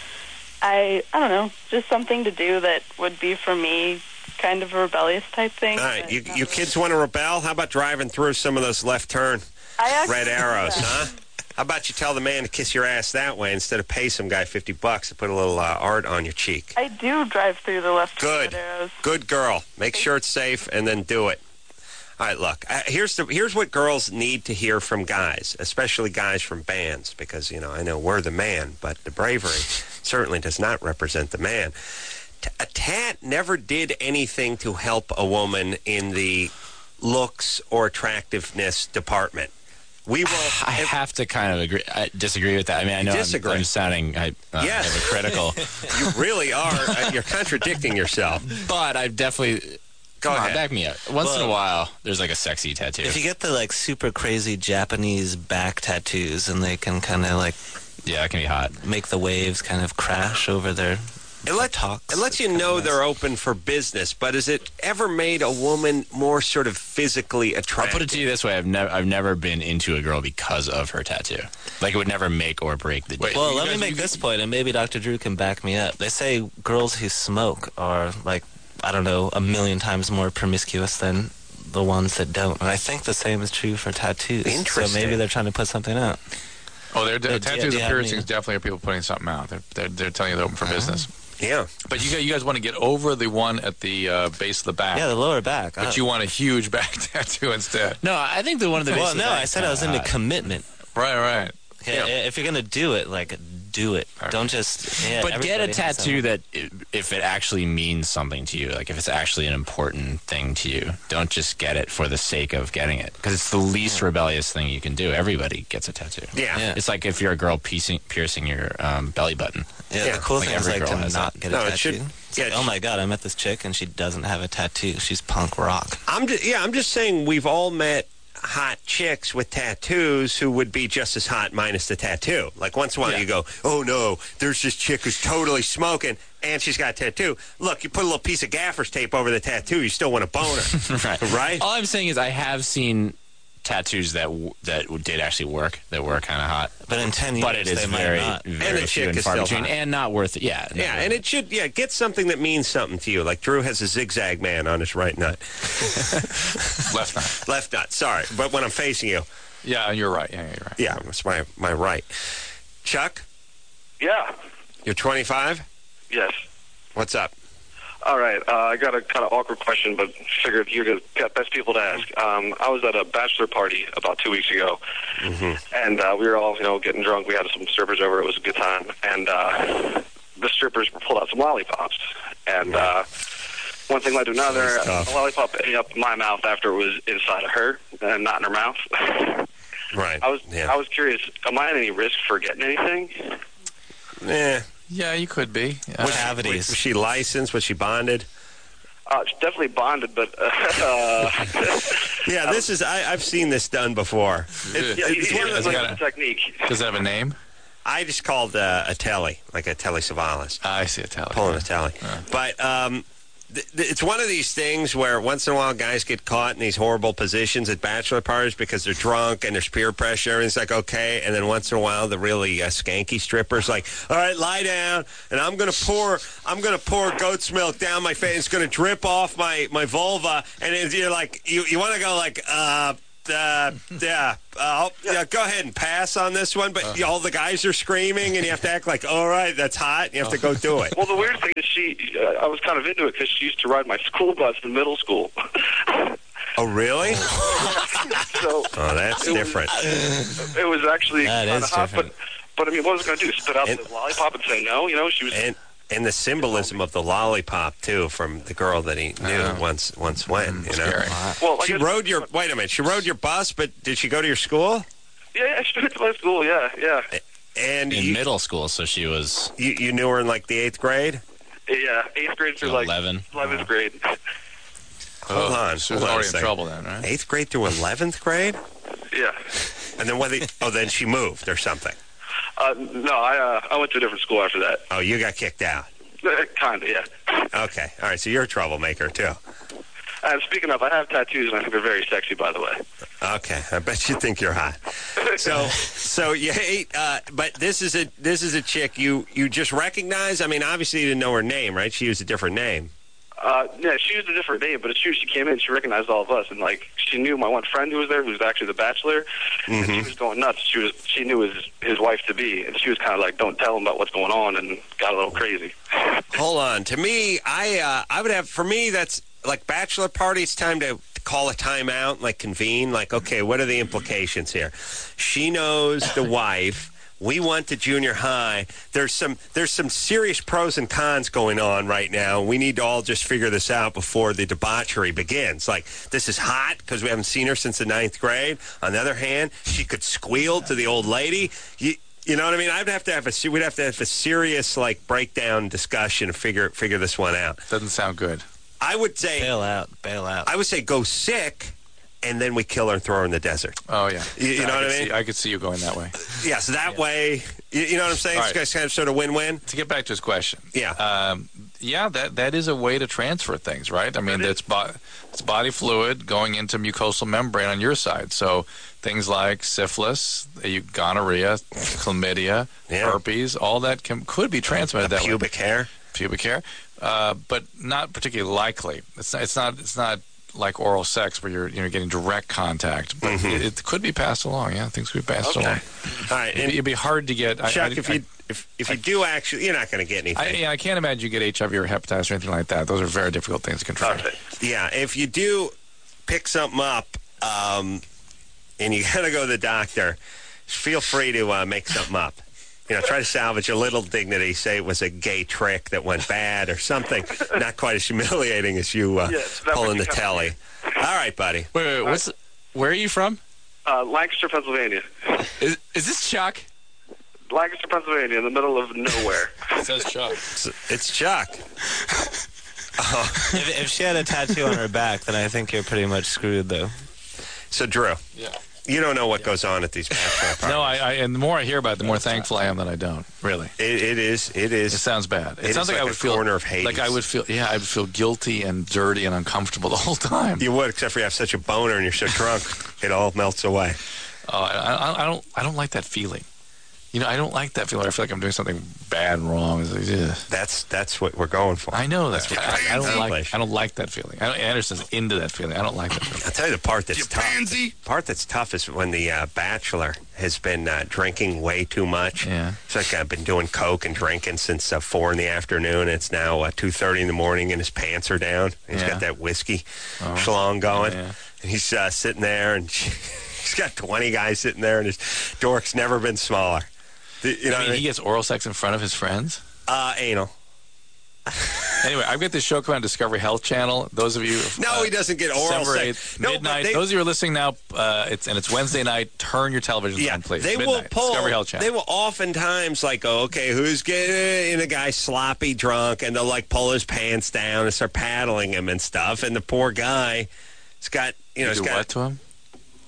Speaker 8: I don't know, just something to do that would be for me kind of a rebellious type thing.
Speaker 2: All right, you kids want to rebel? How about driving through some of those left turn red arrows, huh? How about you tell the man to kiss your ass that way instead of pay some guy $50 to put a little art on your cheek?
Speaker 8: I do drive through the left
Speaker 2: Good.
Speaker 8: red arrows.
Speaker 2: Good girl. Make sure it's safe and then do it. All right, look. Here's what girls need to hear from guys, especially guys from bands, because, I know we're the man, but the bravery certainly does not represent the man. A tat never did anything to help a woman in the looks or attractiveness department.
Speaker 4: I have to kind of disagree with that. I mean, I know I'm sounding hypocritical.
Speaker 2: You really are. You're contradicting yourself.
Speaker 4: But I've definitely... Come on, back me up. Once in a while, there's a sexy tattoo.
Speaker 6: If you get the super crazy Japanese back tattoos, and they can kind of
Speaker 4: yeah, it can be hot.
Speaker 6: Make the waves kind of crash over their talks.
Speaker 2: It lets you know they're open for business, but has it ever made a woman more sort of physically attractive?
Speaker 4: I'll put it to you this way: I've never been into a girl because of her tattoo. Like it would never make or break the deal.
Speaker 6: Well, let me make this point, and maybe Dr. Drew can back me up. They say girls who smoke are I don't know, 1,000,000 times more promiscuous than the ones that don't. And I think the same is true for tattoos.
Speaker 2: Interesting.
Speaker 6: So maybe they're trying to put something out.
Speaker 1: Oh, tattoos and piercings definitely are people putting something out. They're telling you they're open for business.
Speaker 2: Yeah.
Speaker 1: But you guys want to get over the one at the base of the back.
Speaker 6: Yeah, the lower back.
Speaker 1: But you want a huge back tattoo instead.
Speaker 4: No, I think the one of the
Speaker 6: Well, no, I said I was into commitment.
Speaker 1: Right.
Speaker 6: Yeah. If you're going to do it, do it.
Speaker 1: Right.
Speaker 6: Don't just... Yeah,
Speaker 4: but get a tattoo that, if it actually means something to you, like if it's actually an important thing to you, don't just get it for the sake of getting it. Because it's the least rebellious thing you can do. Everybody gets a tattoo.
Speaker 2: Yeah.
Speaker 4: It's like if you're a girl piercing your belly button.
Speaker 6: Yeah, the cool thing is
Speaker 4: every girl
Speaker 6: to
Speaker 4: has
Speaker 6: not
Speaker 4: that.
Speaker 6: get a tattoo. Oh my God, I met this chick and she doesn't have a tattoo. She's punk rock.
Speaker 2: I'm just saying we've all met hot chicks with tattoos who would be just as hot minus the tattoo. Like once in a while you go, oh no, there's this chick who's totally smoking and she's got a tattoo. Look, you put a little piece of gaffer's tape over the tattoo, you still want a boner. Right?
Speaker 4: All I'm saying is I have seen tattoos that did actually work, that were kind of hot.
Speaker 6: But in 10 years,
Speaker 4: but it is
Speaker 6: they
Speaker 4: very,
Speaker 6: might not.
Speaker 4: very
Speaker 2: And the
Speaker 4: few
Speaker 2: chick
Speaker 4: and
Speaker 2: is
Speaker 4: far
Speaker 2: still
Speaker 4: between,
Speaker 2: hot.
Speaker 4: and not worth it. Yeah,
Speaker 2: And it should, get something that means something to you. Like Drew has a zigzag man on his right nut.
Speaker 1: Left nut.
Speaker 2: Left nut, sorry. But when I'm facing you.
Speaker 1: Yeah, you're right. Yeah, you're right.
Speaker 2: Yeah, it's my right. Chuck?
Speaker 10: Yeah.
Speaker 2: You're 25?
Speaker 10: Yes.
Speaker 2: What's up?
Speaker 10: All right. I got a kind of awkward question, but figured you're the best people to ask. I was at a bachelor party about 2 weeks ago, and we were all, getting drunk. We had some strippers over. It was a good time. And the strippers pulled out some lollipops. And one thing led to another. A lollipop ended up in my mouth after it was inside of her and not in her mouth.
Speaker 2: Right.
Speaker 10: I was curious, am I at any risk for getting anything?
Speaker 1: Yeah, you could be.
Speaker 2: Was she licensed? Was she bonded?
Speaker 10: She's definitely bonded, but...
Speaker 2: yeah, this is... I've seen this done before.
Speaker 10: It's one of the technique.
Speaker 1: Does it have a name?
Speaker 2: I just called a telly, like a telly Savalas.
Speaker 1: I see a telly.
Speaker 2: Pulling a telly. But it's one of these things where once in a while guys get caught in these horrible positions at bachelor parties because they're drunk and there's peer pressure. Everything's like, okay. And then once in a while, the really skanky strippers like, all right, lie down, and I'm gonna pour goat's milk down my face. It's gonna drip off my vulva, and you're like, you want to go like, go ahead and pass on this one, but all the guys are screaming, and you have to act like, all right, that's hot. You have to go do it.
Speaker 10: Well, the weird thing is I was kind of into it because she used to ride my school bus in middle school.
Speaker 2: Oh, really?
Speaker 10: So
Speaker 2: that's different.
Speaker 10: It was actually
Speaker 6: That
Speaker 10: kind
Speaker 6: is
Speaker 10: of hot,
Speaker 6: different.
Speaker 10: but I mean, what was I going to do? Spit out the lollipop and say no? You know, she was.
Speaker 2: And the symbolism of the lollipop too, from the girl that he knew once went. You know,
Speaker 10: Well,
Speaker 2: she rode your. Wait a minute, she rode your bus, but did she go to your school?
Speaker 10: Yeah, she went to my school. Yeah.
Speaker 2: And
Speaker 4: in middle school, so she was.
Speaker 2: You knew her in like the 8th grade.
Speaker 10: Yeah, 8th grade through like 11th grade.
Speaker 2: Hold on,
Speaker 1: she was already in trouble then, right?
Speaker 2: 8th grade through 11th grade.
Speaker 10: Yeah.
Speaker 2: And then then she moved or something.
Speaker 10: No, I went to a different school after that.
Speaker 2: Oh, you got kicked out.
Speaker 10: Kind of, yeah.
Speaker 2: Okay, all right. So you're a troublemaker too.
Speaker 10: Speaking of, I have tattoos, and I think they're very sexy, by the way.
Speaker 2: Okay, I bet you think you're hot. So you hate, but this is a chick you just recognize. I mean, obviously you didn't know her name, right? She used a different name.
Speaker 10: Yeah, she used a different name, but as soon as she came in, she recognized all of us, and like she knew my one friend who was there, who was actually the bachelor, and she was going nuts. She knew his wife to be, and she was kind of like, "Don't tell him about what's going on," and got a little crazy.
Speaker 2: Hold on, to me, I would have, for me, that's like bachelor party. It's time to call a timeout, like convene, like, okay, what are the implications here? She knows the wife. We went to junior high. There's some serious pros and cons going on right now. We need to all just figure this out before the debauchery begins. Like, this is hot because we haven't seen her since the 9th grade. On the other hand, she could squeal to the old lady. You know what I mean? We'd have to have a serious like breakdown discussion to figure this one out.
Speaker 1: Doesn't sound good.
Speaker 2: I would say
Speaker 6: bail out. I
Speaker 2: would say go sick, and then we kill her and throw her in the desert.
Speaker 1: Oh, yeah.
Speaker 2: You know what I mean?
Speaker 1: I could see you going that way.
Speaker 2: Yeah, so that way, you know what I'm saying?
Speaker 1: All
Speaker 2: It's
Speaker 1: right.
Speaker 2: kind of sort of win-win.
Speaker 1: To get back to his question.
Speaker 2: Yeah.
Speaker 1: That is a way to transfer things, right? I mean, it's body fluid going into mucosal membrane on your side. So things like syphilis, gonorrhea, chlamydia, herpes, all that could be transmitted that way. Pubic hair. But not particularly likely. It's not like oral sex where you're getting direct contact, but it could be passed along. Yeah, things could be passed along.
Speaker 2: All right,
Speaker 1: it'd be hard to get.
Speaker 2: Chuck, if you do actually, you're not going to get anything.
Speaker 1: I can't imagine you get HIV or hepatitis or anything like that. Those are very difficult things to control.
Speaker 2: Yeah, if you do pick something up, and you got to go to the doctor, feel free to make something up. Try to salvage a little dignity. Say it was a gay trick that went bad or something. Not quite as humiliating as you pulling the telly. All right, buddy.
Speaker 1: Wait. Where are you from?
Speaker 10: Lancaster, Pennsylvania.
Speaker 1: Is this Chuck?
Speaker 10: Lancaster, Pennsylvania, in the middle of nowhere.
Speaker 1: It says Chuck.
Speaker 2: It's Chuck.
Speaker 6: If she had a tattoo on her back, then I think you're pretty much screwed, though.
Speaker 2: So, Drew.
Speaker 1: Yeah.
Speaker 2: You don't know what goes on at these bachelor parties.
Speaker 1: No, and the more I hear about it, the more thankful I am that I don't. Really,
Speaker 2: it is.
Speaker 1: It sounds bad. It sounds like I would feel
Speaker 2: corner of Hades.
Speaker 1: Like I would feel. Yeah, I would feel guilty and dirty and uncomfortable the whole time.
Speaker 2: You would, except for you have such a boner and you're so drunk, it all melts away.
Speaker 1: Oh, I don't like that feeling. I don't like that feeling. I feel like I'm doing something bad and wrong. It's like,
Speaker 2: that's what we're going for.
Speaker 1: I know that. I don't like that feeling. Anderson's into that feeling. I don't like that feeling.
Speaker 2: I'll tell you the part that's tough. The part that's tough is when the bachelor has been drinking way too much.
Speaker 1: Yeah.
Speaker 2: It's like I've been doing coke and drinking since 4 in the afternoon. It's now 2:30 in the morning, and his pants are down. He's got that whiskey schlong going, and he's sitting there, and he's got 20 guys sitting there, and his dork's never been smaller.
Speaker 1: He gets oral sex in front of his friends?
Speaker 2: Anal.
Speaker 1: Anyway, I've got this show coming on Discovery Health Channel. Those of you...
Speaker 2: No, he doesn't get oral
Speaker 1: December
Speaker 2: sex.
Speaker 1: 8th, midnight. Those of you who are listening now, it's Wednesday night. Turn your televisions on, please.
Speaker 2: They
Speaker 1: midnight,
Speaker 2: will pull...
Speaker 1: Discovery Health Channel.
Speaker 2: They will oftentimes, go, okay, who's getting a guy sloppy drunk? And they'll, pull his pants down and start paddling him and stuff. And the poor guy has got...
Speaker 1: You do what to him?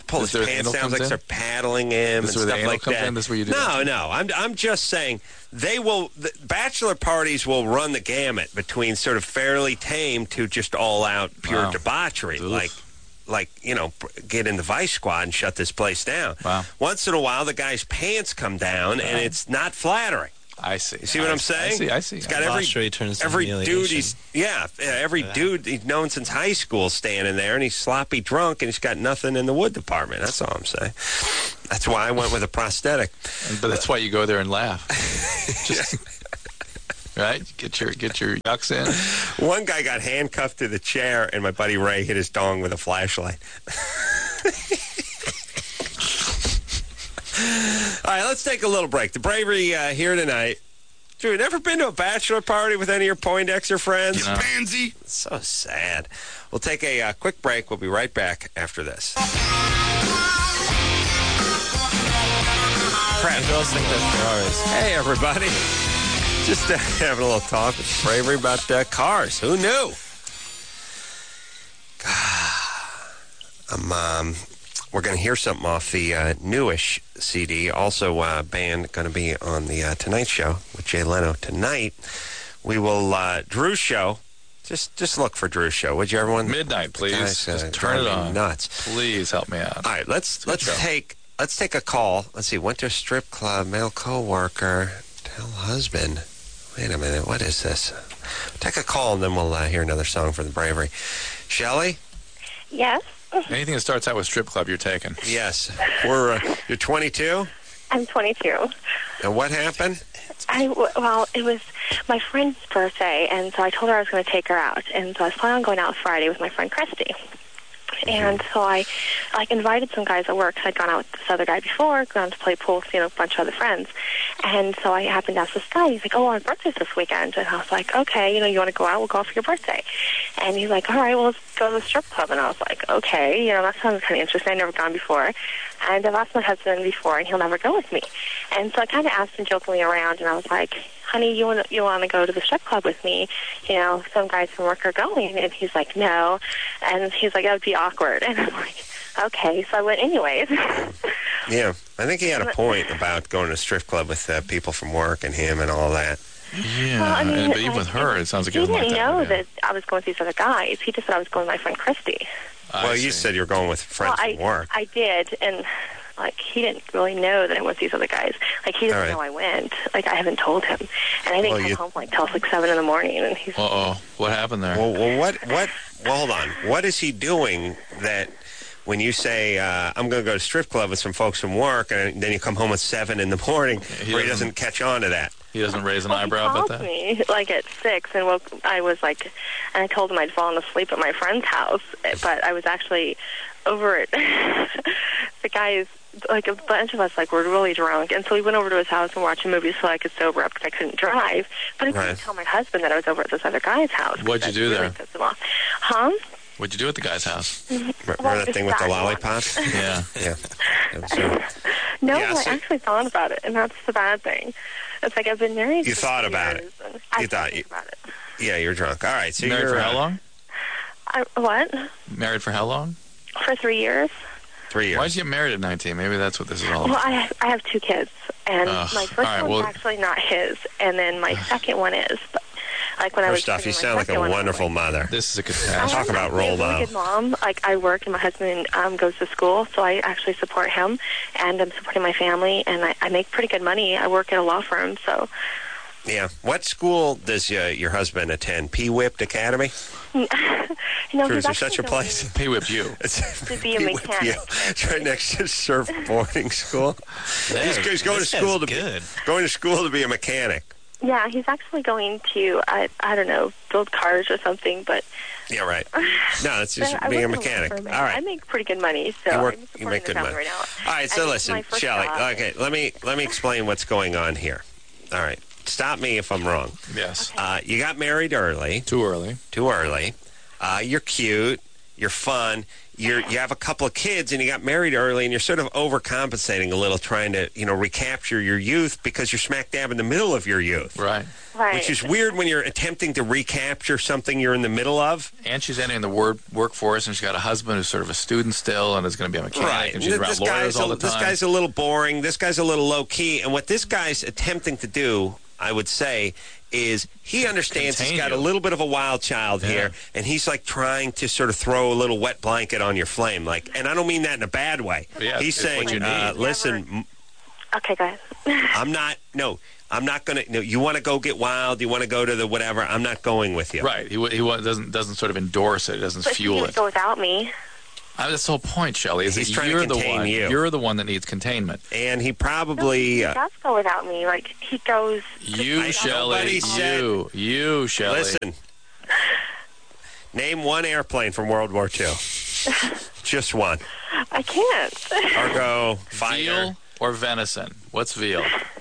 Speaker 2: pull
Speaker 1: This
Speaker 2: his
Speaker 1: is where the
Speaker 2: pants
Speaker 1: anal
Speaker 2: down,
Speaker 1: comes
Speaker 2: like
Speaker 1: in?
Speaker 2: start paddling him
Speaker 1: This is
Speaker 2: and
Speaker 1: where the
Speaker 2: stuff
Speaker 1: anal
Speaker 2: like
Speaker 1: comes
Speaker 2: that.
Speaker 1: in? This is where you do
Speaker 2: no,
Speaker 1: that?
Speaker 2: no. I'm just saying the bachelor parties will run the gamut between sort of fairly tame to just all out pure
Speaker 1: Wow.
Speaker 2: debauchery,
Speaker 1: Oof.
Speaker 2: like get in the Vice Squad and shut this place down.
Speaker 1: Wow.
Speaker 2: Once in a while, the guy's pants come down, and it's not flattering.
Speaker 1: I see.
Speaker 2: You see what I'm saying?
Speaker 1: I see.
Speaker 2: It's got every
Speaker 6: Debauchery turns to
Speaker 2: dude
Speaker 6: humiliation.
Speaker 2: every dude he's known since high school standing there, and he's sloppy drunk, and he's got nothing in the wood department. That's all I'm saying. That's why I went with a prosthetic.
Speaker 1: But that's why you go there and laugh. Just, right? Get your yucks in.
Speaker 2: One guy got handcuffed to the chair, and my buddy Ray hit his dong with a flashlight. All right, let's take a little break. The Bravery here tonight. Drew, you never been to a bachelor party with any of your Poindexter friends?
Speaker 1: No.
Speaker 7: Pansy.
Speaker 2: It's so sad. We'll take a quick break. We'll be right back after this.
Speaker 6: And girls think they're Ferraris.
Speaker 2: Hey, everybody. Just having a little talk with Bravery about cars. Who knew? We're going to hear something off the newish CD. Also, band going to be on the Tonight Show with Jay Leno tonight. We will Drew's show. Just look for Drew's show, would you, everyone?
Speaker 1: Midnight, please.
Speaker 2: Guys,
Speaker 1: Just turn it
Speaker 2: drive me
Speaker 1: on.
Speaker 2: Nuts.
Speaker 1: Please help me out.
Speaker 2: All right, let's
Speaker 1: show.
Speaker 2: take a call. Let's see. Went to a strip club. Male coworker. Tell husband. Wait a minute. What is this? Take a call and then we'll hear another song for the Bravery. Shelley?
Speaker 11: Yes.
Speaker 1: Anything that starts out with strip club, you're taking.
Speaker 2: Yes. You're 22?
Speaker 11: I'm 22.
Speaker 2: And what happened?
Speaker 11: Well, it was my friend's birthday, and so I told her I was going to take her out. And so I was planning on going out Friday with my friend Christy. And so I invited some guys at work. I'd gone out with this other guy before, gone to play pool, seen a bunch of other friends. And so I happened to ask this guy. He's like, "Oh, my birthday's this weekend." And I was like, "Okay, you want to go out? We'll go out for your birthday." And he's like, "All right, well, let's go to the strip club." And I was like, "Okay, that sounds kind of interesting. I've never gone before." And I've asked my husband before, and he'll never go with me. And so I kind of asked him jokingly around, and I was like, "Honey, you want to go to the strip club with me? Some guys from work are going." And he's like, "No." And he's like, "That would be awkward." And I'm like, "Okay." So I went anyways.
Speaker 2: Yeah, I think he had a point about going to a strip club with people from work and him and all that.
Speaker 1: Yeah,
Speaker 11: Well, I mean,
Speaker 1: but even with her, it sounds like
Speaker 11: he
Speaker 1: it wasn't
Speaker 11: didn't
Speaker 1: like
Speaker 11: know
Speaker 1: that.
Speaker 11: that I was going with these other guys. He just said I was going with my friend Christy.
Speaker 2: Well, you said you were going with friends
Speaker 11: Well,
Speaker 2: from work.
Speaker 11: I did, and he didn't really know that I went with these other guys. He doesn't
Speaker 2: All right.
Speaker 11: know I went. I haven't told him, and I didn't come home till 7 in the morning. And he's
Speaker 1: Uh-oh. What happened there?
Speaker 2: Well, what? Well, hold on. What is he doing that when you say, I'm going to go to a strip club with some folks from work, and then you come home at 7 in the morning, where he doesn't catch on to that?
Speaker 1: He doesn't raise an eyebrow
Speaker 11: he
Speaker 1: about
Speaker 11: called
Speaker 1: that?
Speaker 11: me at 6, and I was and I told him I'd fallen asleep at my friend's house, but I was actually over at the guys. A bunch of us were really drunk, and so we went over to his house and watched a movie so I could sober up because I couldn't drive. But I couldn't tell my husband that I was over at this other guy's house.
Speaker 1: What'd you do there?
Speaker 11: Pissed him off. Huh?
Speaker 1: What'd you do at the guy's house?
Speaker 2: Remember that thing with the lollipop?
Speaker 1: Yeah.
Speaker 2: Yeah.
Speaker 11: No,
Speaker 2: Yeah, so-
Speaker 11: I actually thought about it, and that's the bad thing. It's I've been married.
Speaker 2: You
Speaker 11: for
Speaker 2: thought
Speaker 11: 2
Speaker 2: about
Speaker 11: years,
Speaker 2: it.
Speaker 11: and I
Speaker 2: You thought
Speaker 11: think about it.
Speaker 2: Yeah, you're drunk. All right. So
Speaker 1: Married
Speaker 2: you're
Speaker 1: for how long?
Speaker 11: What?
Speaker 1: Married for how long?
Speaker 11: For 3 years.
Speaker 2: 3 years.
Speaker 1: Why'd you get married at 19? Maybe that's what this is all
Speaker 11: Well,
Speaker 1: about.
Speaker 11: I have 2 kids, and
Speaker 1: Ugh,
Speaker 11: my first
Speaker 1: all right,
Speaker 11: one's
Speaker 1: well-
Speaker 11: actually not his, and then my second one is. But when I was
Speaker 2: First off, you
Speaker 11: pregnant, my
Speaker 2: sound like a
Speaker 11: second one,
Speaker 2: wonderful mother.
Speaker 1: This is a
Speaker 11: I
Speaker 1: catastrophe.
Speaker 2: Talk about
Speaker 11: I'm a
Speaker 2: rolled
Speaker 11: really
Speaker 2: out.
Speaker 11: good mom. I work, and my husband goes to school, so I actually support him, and I'm supporting my family, and I make pretty good money. I work at a law firm, so.
Speaker 2: Yeah. What school does your husband attend? P-Whipped Academy?
Speaker 11: No,
Speaker 2: Drew,
Speaker 11: he's
Speaker 2: is there
Speaker 11: actually
Speaker 2: such a
Speaker 11: going
Speaker 2: place?
Speaker 1: P-Whip you.
Speaker 11: to be a
Speaker 2: P-Whipped
Speaker 11: mechanic.
Speaker 2: you. It's right next to surf boarding school. He's going to
Speaker 6: This
Speaker 2: school
Speaker 6: guy's
Speaker 2: going to school to be a mechanic.
Speaker 11: Yeah, he's actually going to, I don't know, build cars or something, but.
Speaker 2: Yeah, right. No, it's just
Speaker 11: I
Speaker 2: being a
Speaker 11: work at law
Speaker 2: mechanic.
Speaker 11: firm,
Speaker 2: All
Speaker 11: and I
Speaker 2: right.
Speaker 11: make pretty good money, so
Speaker 2: You
Speaker 11: I'm
Speaker 2: you make
Speaker 11: supporting
Speaker 2: good
Speaker 11: the
Speaker 2: money.
Speaker 11: family right now.
Speaker 2: All right, so
Speaker 11: And it's
Speaker 2: listen,
Speaker 11: my first
Speaker 2: Shelley.
Speaker 11: job.
Speaker 2: Okay, let me explain what's going on here. All right, stop me if I'm wrong.
Speaker 1: Yes.
Speaker 2: You got married early.
Speaker 1: Too early.
Speaker 2: Too early. You're cute. you're fun, you have a couple of kids, and you got married early, and you're sort of overcompensating a little, trying to recapture your youth because you're smack dab in the middle of your youth.
Speaker 1: Right.
Speaker 2: Which is weird when you're attempting to recapture something you're in the middle of.
Speaker 1: And she's entering the workforce, and she's got a husband who's sort of a student still, and is going to be a mechanic,
Speaker 2: Right.
Speaker 1: and she's around lawyers all the time.
Speaker 2: This guy's a little boring. This guy's a little low key. And what this guy's attempting to do, I would say, is he understands he's got a little bit of a wild child here, and he's like trying to sort of throw a little wet blanket on your flame. Like, and I don't mean that in a bad way.
Speaker 1: Yeah,
Speaker 2: he's saying, listen,
Speaker 11: Okay, go ahead.
Speaker 2: I'm not going to. No, you want to go get wild? You want to go to the whatever? I'm not going with you.
Speaker 1: Right. He doesn't sort of endorse it. He doesn't
Speaker 11: But
Speaker 1: fuel
Speaker 11: he
Speaker 1: it.
Speaker 11: would go without me.
Speaker 1: That's the whole point, Shelley. Is
Speaker 2: He's
Speaker 1: that
Speaker 2: trying to contain you.
Speaker 1: You're the one that needs containment.
Speaker 2: And he probably
Speaker 11: He does go without me. Like, he goes...
Speaker 1: You, Shelley. You, Shelley.
Speaker 2: Listen. Name one airplane from World War II. Just one.
Speaker 11: I can't.
Speaker 2: Cargo, fighter.
Speaker 1: Veal or venison? What's veal?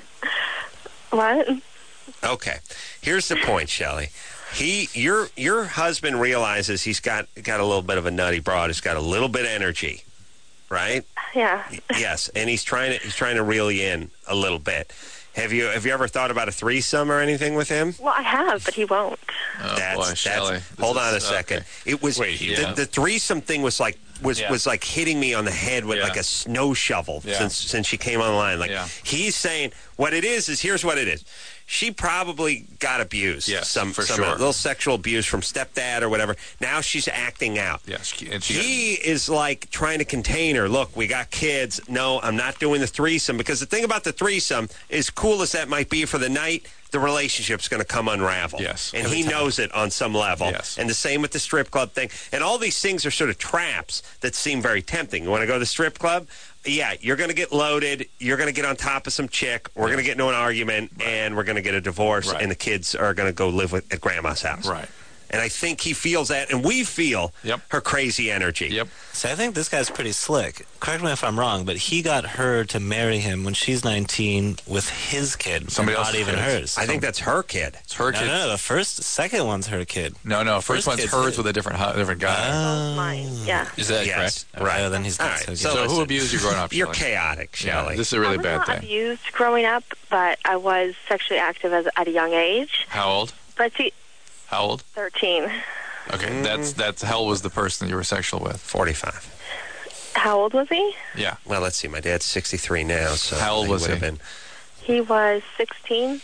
Speaker 11: What?
Speaker 2: Okay. Here's the point, Shelley. Your husband realizes he's got a little bit of a nutty broad. He's got a little bit of energy, right?
Speaker 11: Yeah.
Speaker 2: Yes, and he's trying to reel you in a little bit. Have you ever thought about a threesome or anything with him?
Speaker 11: Well, I have, but he won't.
Speaker 1: Oh, boy, Shelley.
Speaker 2: Hold on a second.
Speaker 1: Okay.
Speaker 2: It was the threesome thing was like hitting me on the head with like a snow shovel since she came online. Like he's saying what it is here's what it is. She probably got abused.
Speaker 1: Yes,
Speaker 2: some
Speaker 1: sure.
Speaker 2: little sexual abuse from stepdad or whatever. Now she's acting out.
Speaker 1: Yes,
Speaker 2: he is like trying to contain her. Look, we got kids. No, I'm not doing the threesome because the thing about the threesome, as cool as that might be for the night, the relationship's going to come unravel.
Speaker 1: Yes,
Speaker 2: and he knows it on some level.
Speaker 1: Yes.
Speaker 2: And the same with the strip club thing. And all these things are sort of traps that seem very tempting. You want to go to the strip club? Yeah, you're going to get loaded. You're going to get on top of some chick. We're going to get into an argument, and we're going to get a divorce, and the kids are going to go live at grandma's house.
Speaker 1: Right.
Speaker 2: And I think he feels that, and we feel her crazy energy.
Speaker 1: Yep.
Speaker 6: So I think this guy's pretty slick. Correct me if I'm wrong, but he got her to marry him when she's 19 with his kid.
Speaker 1: Somebody
Speaker 6: not
Speaker 1: else's
Speaker 6: even
Speaker 1: kid.
Speaker 6: hers.
Speaker 2: I think that's her kid.
Speaker 1: It's her kid.
Speaker 6: No, second one's her kid.
Speaker 1: No, first one's
Speaker 6: kid's
Speaker 1: hers
Speaker 6: his.
Speaker 1: with a different guy.
Speaker 11: Mine, yeah.
Speaker 1: Is that
Speaker 2: Yes,
Speaker 1: correct?
Speaker 2: right.
Speaker 6: Okay, then he's
Speaker 2: All
Speaker 6: not
Speaker 2: right,
Speaker 6: so good.
Speaker 2: so
Speaker 1: So who
Speaker 2: listen,
Speaker 1: abused you growing up,
Speaker 2: You're
Speaker 1: Shelley?
Speaker 2: chaotic, Shelley.
Speaker 1: This is a really
Speaker 11: I was
Speaker 1: bad
Speaker 11: not
Speaker 1: thing.
Speaker 11: abused growing up, but I was sexually active at a young age.
Speaker 1: How old?
Speaker 11: But see,
Speaker 1: How old?
Speaker 11: 13.
Speaker 1: Okay, that's hell was the person that you were sexual with.
Speaker 2: 45.
Speaker 11: How old was he?
Speaker 1: Yeah.
Speaker 2: Well, let's see. My dad's 63 now, so
Speaker 1: How old was
Speaker 2: would have
Speaker 1: he?
Speaker 2: been.
Speaker 11: He was 16.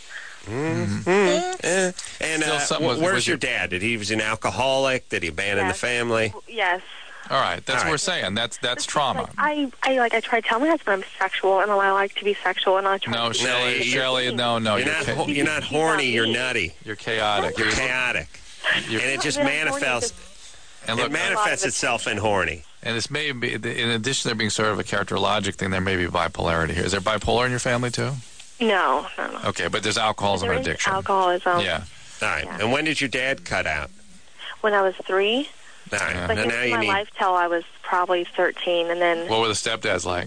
Speaker 2: And
Speaker 1: Still something was
Speaker 2: where's your
Speaker 1: your-
Speaker 2: dad? Did he was an alcoholic? Did he abandon the
Speaker 11: Yes.
Speaker 2: family?
Speaker 11: Yes.
Speaker 1: All right, that's
Speaker 2: All
Speaker 1: what we're
Speaker 2: right.
Speaker 1: saying. That's trauma.
Speaker 11: I try to tell my husband I'm sexual, and I like to be sexual, and I try
Speaker 1: No,
Speaker 11: to be
Speaker 1: Shelley, no.
Speaker 2: You're not horny. You're nutty.
Speaker 1: You're chaotic.
Speaker 2: You're chaotic. And it just
Speaker 11: Not horny,
Speaker 2: manifests.
Speaker 1: And
Speaker 2: It
Speaker 1: look,
Speaker 2: manifests itself in horny.
Speaker 1: and this may be, in addition to there being sort of a characterologic thing, there may be bipolarity here. Is there bipolar in your family too?
Speaker 11: No.
Speaker 1: Okay, but there's alcoholism
Speaker 11: There
Speaker 1: and
Speaker 11: is
Speaker 1: addiction.
Speaker 11: alcoholism.
Speaker 1: Yeah.
Speaker 2: All right. And when did your dad cut out?
Speaker 11: When I was 3,
Speaker 2: All right.
Speaker 1: Yeah.
Speaker 11: but he
Speaker 2: And
Speaker 11: was
Speaker 2: now
Speaker 11: in
Speaker 2: you
Speaker 11: my
Speaker 2: need.
Speaker 11: life till I was probably 13, and then
Speaker 1: What were the stepdads like?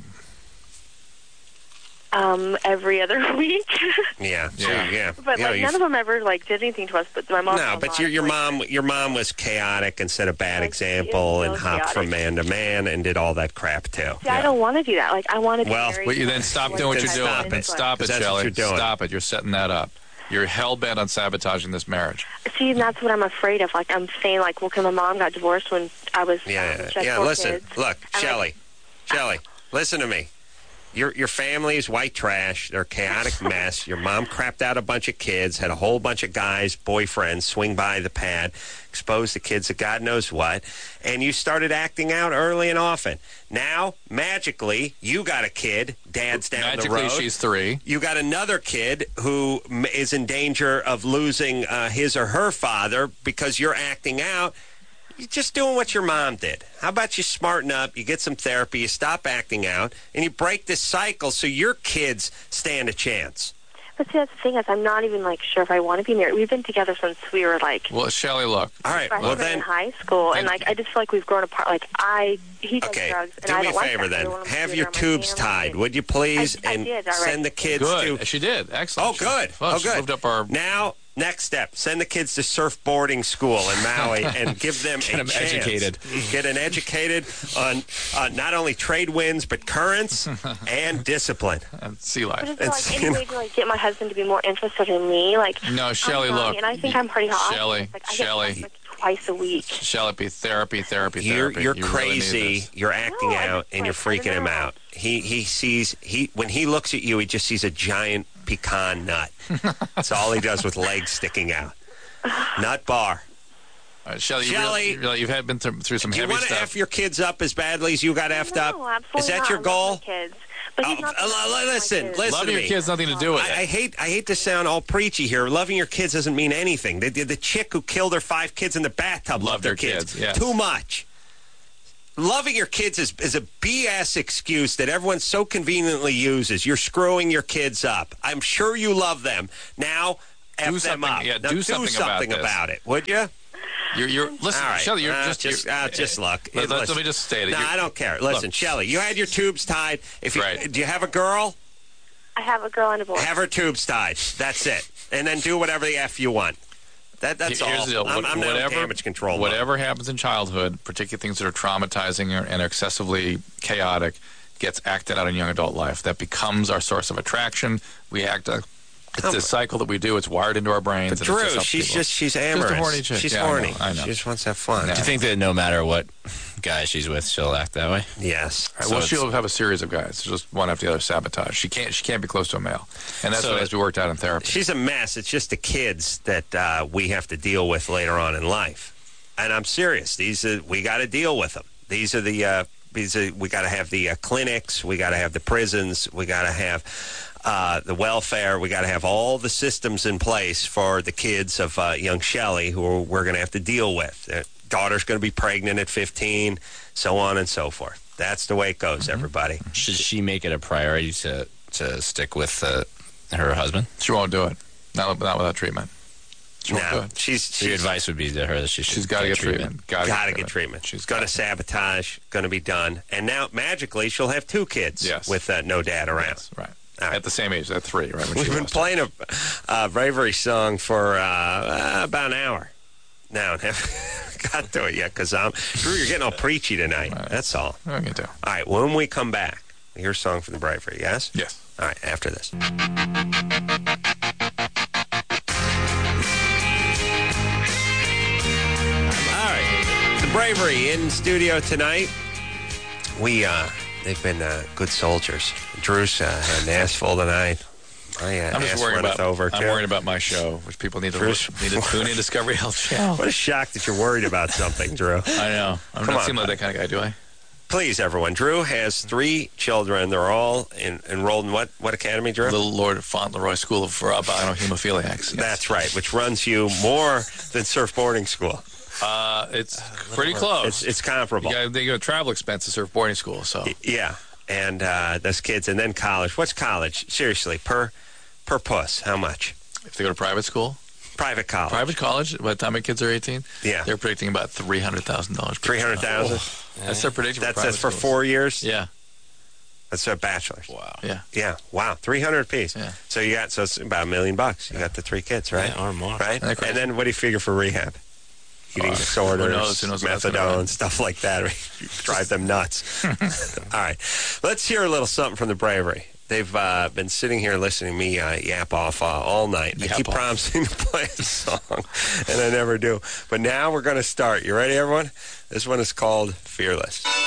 Speaker 11: every other week.
Speaker 2: Yeah.
Speaker 1: Yeah.
Speaker 2: Yeah.
Speaker 11: But
Speaker 2: Yeah,
Speaker 11: none of them ever did anything to us. But my mom.
Speaker 2: No, but your mom was chaotic and set a bad
Speaker 11: Like,
Speaker 2: example
Speaker 11: she is
Speaker 2: and
Speaker 11: so
Speaker 2: hopped from
Speaker 11: chaotic.
Speaker 2: man to man and did all that crap too.
Speaker 11: See, I don't want to do that. Like, I want to be
Speaker 2: Well,
Speaker 11: married.
Speaker 1: Well, you then stop doing what you're
Speaker 2: Then
Speaker 1: doing.
Speaker 2: stop
Speaker 1: Then
Speaker 2: it.
Speaker 1: stop it,
Speaker 2: 'Cause that's what
Speaker 1: Shelley.
Speaker 2: you're doing.
Speaker 1: Stop it. You're setting that up. You're hell-bent on sabotaging this marriage.
Speaker 11: See, and that's what I'm afraid of. Like, I'm saying, like, well, 'cause my mom got divorced when I was
Speaker 2: Yeah.
Speaker 11: she had
Speaker 2: Yeah.
Speaker 11: 4
Speaker 2: Listen.
Speaker 11: kids.
Speaker 2: Look,
Speaker 11: And,
Speaker 2: Shelley. Listen to me. Your family is white trash. They're a chaotic mess. Your mom crapped out a bunch of kids, had a whole bunch of guys, boyfriends, swing by the pad, exposed the kids to God knows what, and you started acting out early and often. Now, magically, you got a kid. Dad's down
Speaker 1: Magically,
Speaker 2: the road.
Speaker 1: she's 3.
Speaker 2: You got another kid who is in danger of losing his or her father because you're acting out. You're just doing what your mom did. How about you smarten up, you get some therapy, you stop acting out, and you break this cycle so your kids stand a chance.
Speaker 11: But see, that's the thing is, I'm not even like sure if I want to be married. We've been together since we were like
Speaker 1: Well, Shelley, look.
Speaker 2: All right,
Speaker 11: freshmen
Speaker 2: well then,
Speaker 11: in high school, and like I just feel like we've grown apart. Like he does
Speaker 2: okay,
Speaker 11: drugs, and
Speaker 2: do
Speaker 11: I
Speaker 2: me
Speaker 11: don't
Speaker 2: a
Speaker 11: like
Speaker 2: favor
Speaker 11: that. I
Speaker 2: then.
Speaker 11: don't want him to
Speaker 2: Have
Speaker 11: do it
Speaker 2: your
Speaker 11: on my
Speaker 2: tubes
Speaker 11: family.
Speaker 2: tied, would you please?
Speaker 11: I
Speaker 2: and
Speaker 11: did already.
Speaker 2: send the kids
Speaker 1: Good.
Speaker 2: to...
Speaker 1: She did. Excellent.
Speaker 2: Oh, good.
Speaker 1: Well,
Speaker 2: Oh,
Speaker 1: she
Speaker 2: good.
Speaker 1: moved up our...
Speaker 2: Now, Next step, send the kids to surfboarding school in Maui and give them
Speaker 4: Get
Speaker 2: a
Speaker 4: them
Speaker 2: chance.
Speaker 4: educated.
Speaker 2: Get them educated on not only trade winds, but currents and discipline.
Speaker 1: And sea
Speaker 11: But
Speaker 1: life.
Speaker 11: is there like any way to like get my husband to be more interested in me? Like,
Speaker 1: No, Shelley,
Speaker 11: I'm young,
Speaker 1: look.
Speaker 11: and I think I'm pretty hot.
Speaker 1: Shelley,
Speaker 11: Like, I
Speaker 1: Shelley.
Speaker 11: get like twice a week.
Speaker 1: Shall it be therapy?
Speaker 2: You're
Speaker 1: You really need
Speaker 2: crazy.
Speaker 1: this.
Speaker 2: You're acting
Speaker 11: No, I
Speaker 2: out,
Speaker 11: just,
Speaker 2: and you're
Speaker 11: like, I
Speaker 2: freaking
Speaker 11: don't
Speaker 2: him
Speaker 11: know.
Speaker 2: out. He sees when he looks at you, he just sees a giant pecan nut. That's all he does with legs sticking out. Nut bar.
Speaker 1: Shelley,
Speaker 2: Shelley,
Speaker 1: you've been through some
Speaker 2: Do you
Speaker 1: heavy
Speaker 2: want to
Speaker 1: stuff.
Speaker 2: F your kids up as badly as you got effed up?
Speaker 11: No, absolutely
Speaker 2: Is that
Speaker 11: not.
Speaker 2: your
Speaker 11: I love
Speaker 2: goal?
Speaker 11: my kids. But he's not the best with my
Speaker 2: Listen,
Speaker 11: kids.
Speaker 2: listen
Speaker 1: Loving
Speaker 2: to
Speaker 1: your
Speaker 2: me.
Speaker 1: kids nothing to do with it.
Speaker 2: I hate to sound all preachy here. Loving your kids doesn't mean anything. The chick who killed her 5 kids in the bathtub loved her kids.
Speaker 1: yes.
Speaker 2: Too much. Loving your kids is a BS excuse that everyone so conveniently uses. You're screwing your kids up. I'm sure you love them. Now, F them
Speaker 1: something-
Speaker 2: up.
Speaker 1: yeah,
Speaker 2: Now,
Speaker 1: do something about
Speaker 2: about
Speaker 1: this.
Speaker 2: it, would you?
Speaker 1: You're listen,
Speaker 2: All right.
Speaker 1: Shelley. You're
Speaker 2: just look.
Speaker 1: Let me just state it.
Speaker 2: No, I don't care. Listen,
Speaker 1: Look.
Speaker 2: Shelley, you had your tubes tied.
Speaker 1: Right.
Speaker 2: Do you have a girl?
Speaker 11: I have a girl and a boy.
Speaker 2: Have her tubes tied. That's it. And then do whatever the F you want. That's
Speaker 1: Here's
Speaker 2: all.
Speaker 1: the deal.
Speaker 2: I'm not in damage control.
Speaker 1: Whatever happens in childhood, particularly things that are traumatizing and are excessively chaotic, gets acted out in young adult life. That becomes our source of attraction. We act. It's a cycle that we do. It's wired into our brains.
Speaker 2: But
Speaker 1: and it
Speaker 2: Drew,
Speaker 1: helps people.
Speaker 2: she's amorous.
Speaker 1: Just a horny chick.
Speaker 2: She's
Speaker 1: Yeah, I know,
Speaker 2: horny.
Speaker 1: I know.
Speaker 2: She just wants to have fun.
Speaker 1: Yeah.
Speaker 4: Do you think that no matter what guy she's with, she'll act that way?
Speaker 2: Yes.
Speaker 1: All right, well, she'll have a series of guys, just one after the other, sabotage. She can't be close to a male, and that's what has to be worked out in therapy.
Speaker 2: She's a mess. It's just the kids that we have to deal with later on in life. And I'm serious. We got to deal with them. We got to have the clinics. We got to have the prisons. We got to have the welfare. We got to have all the systems in place for the kids of young Shelley, who we're going to have to deal with. Their daughter's going to be pregnant at 15, so on and so forth. That's the way it goes, everybody.
Speaker 4: Should she make it a priority to stick with her husband?
Speaker 1: She won't do it. Not without treatment. She won't do
Speaker 2: No,
Speaker 1: it.
Speaker 4: So your advice would be to her that
Speaker 1: She's got to get treatment.
Speaker 2: Got to get treatment.
Speaker 1: She's
Speaker 2: going to sabotage, going to be done. And now, magically, she'll have 2 kids with no dad around.
Speaker 1: Yes, right. At the same age, at 3, right? When
Speaker 2: We've
Speaker 1: she
Speaker 2: been
Speaker 1: lost
Speaker 2: playing a Bravery song for about an hour now. And haven't got to it yet because Drew, you're getting all preachy tonight.
Speaker 1: Right.
Speaker 2: That's all.
Speaker 1: I can do.
Speaker 2: All right, when we come back, here's a song from the Bravery, yes?
Speaker 1: Yes.
Speaker 2: All right, after this. All right, the Bravery in studio tonight. They've been good soldiers. Drew's had an ass full tonight.
Speaker 1: I'm just worried about my show, which people need to tune in Discovery Health Channel.
Speaker 2: What a shock that you're worried about something, Drew.
Speaker 1: I know. I'm
Speaker 2: Come
Speaker 1: not
Speaker 2: on.
Speaker 1: seem like that kind of guy, do I?
Speaker 2: Please, everyone. Drew has 3 children. They're all enrolled in what academy, Drew?
Speaker 1: Little Lord Fauntleroy School of Albino Hemophiliacs. Yes.
Speaker 2: That's right, which runs you more than surfboarding school.
Speaker 1: It's pretty close.
Speaker 2: It's comparable.
Speaker 1: They go travel expense to surf boarding school, so.
Speaker 2: Yeah, and those kids, and then college. What's college? Seriously, per puss, how much?
Speaker 1: If they go to private school?
Speaker 2: Private college.
Speaker 1: Private college, by the time my kids are 18,
Speaker 2: yeah,
Speaker 1: they're predicting about $300,000.
Speaker 2: $300,000?
Speaker 1: That's their prediction.
Speaker 2: That's for 4 years?
Speaker 1: Yeah.
Speaker 2: That's their bachelor's.
Speaker 1: Wow. Yeah.
Speaker 2: Yeah. Wow. 300 apiece.
Speaker 1: Yeah.
Speaker 2: So it's about $1 million. You got the 3 kids, right?
Speaker 6: Yeah, or more.
Speaker 2: Right? And then what do you figure for rehab? Eating disorders,
Speaker 1: who knows
Speaker 2: methadone, stuff like that. Drive them nuts. All right. Let's hear a little something from the Bravery. They've been sitting here listening to me yap off all night. I keep promising to play a song, and I never do. But now we're going to start. You ready, everyone? This one is called Fearless.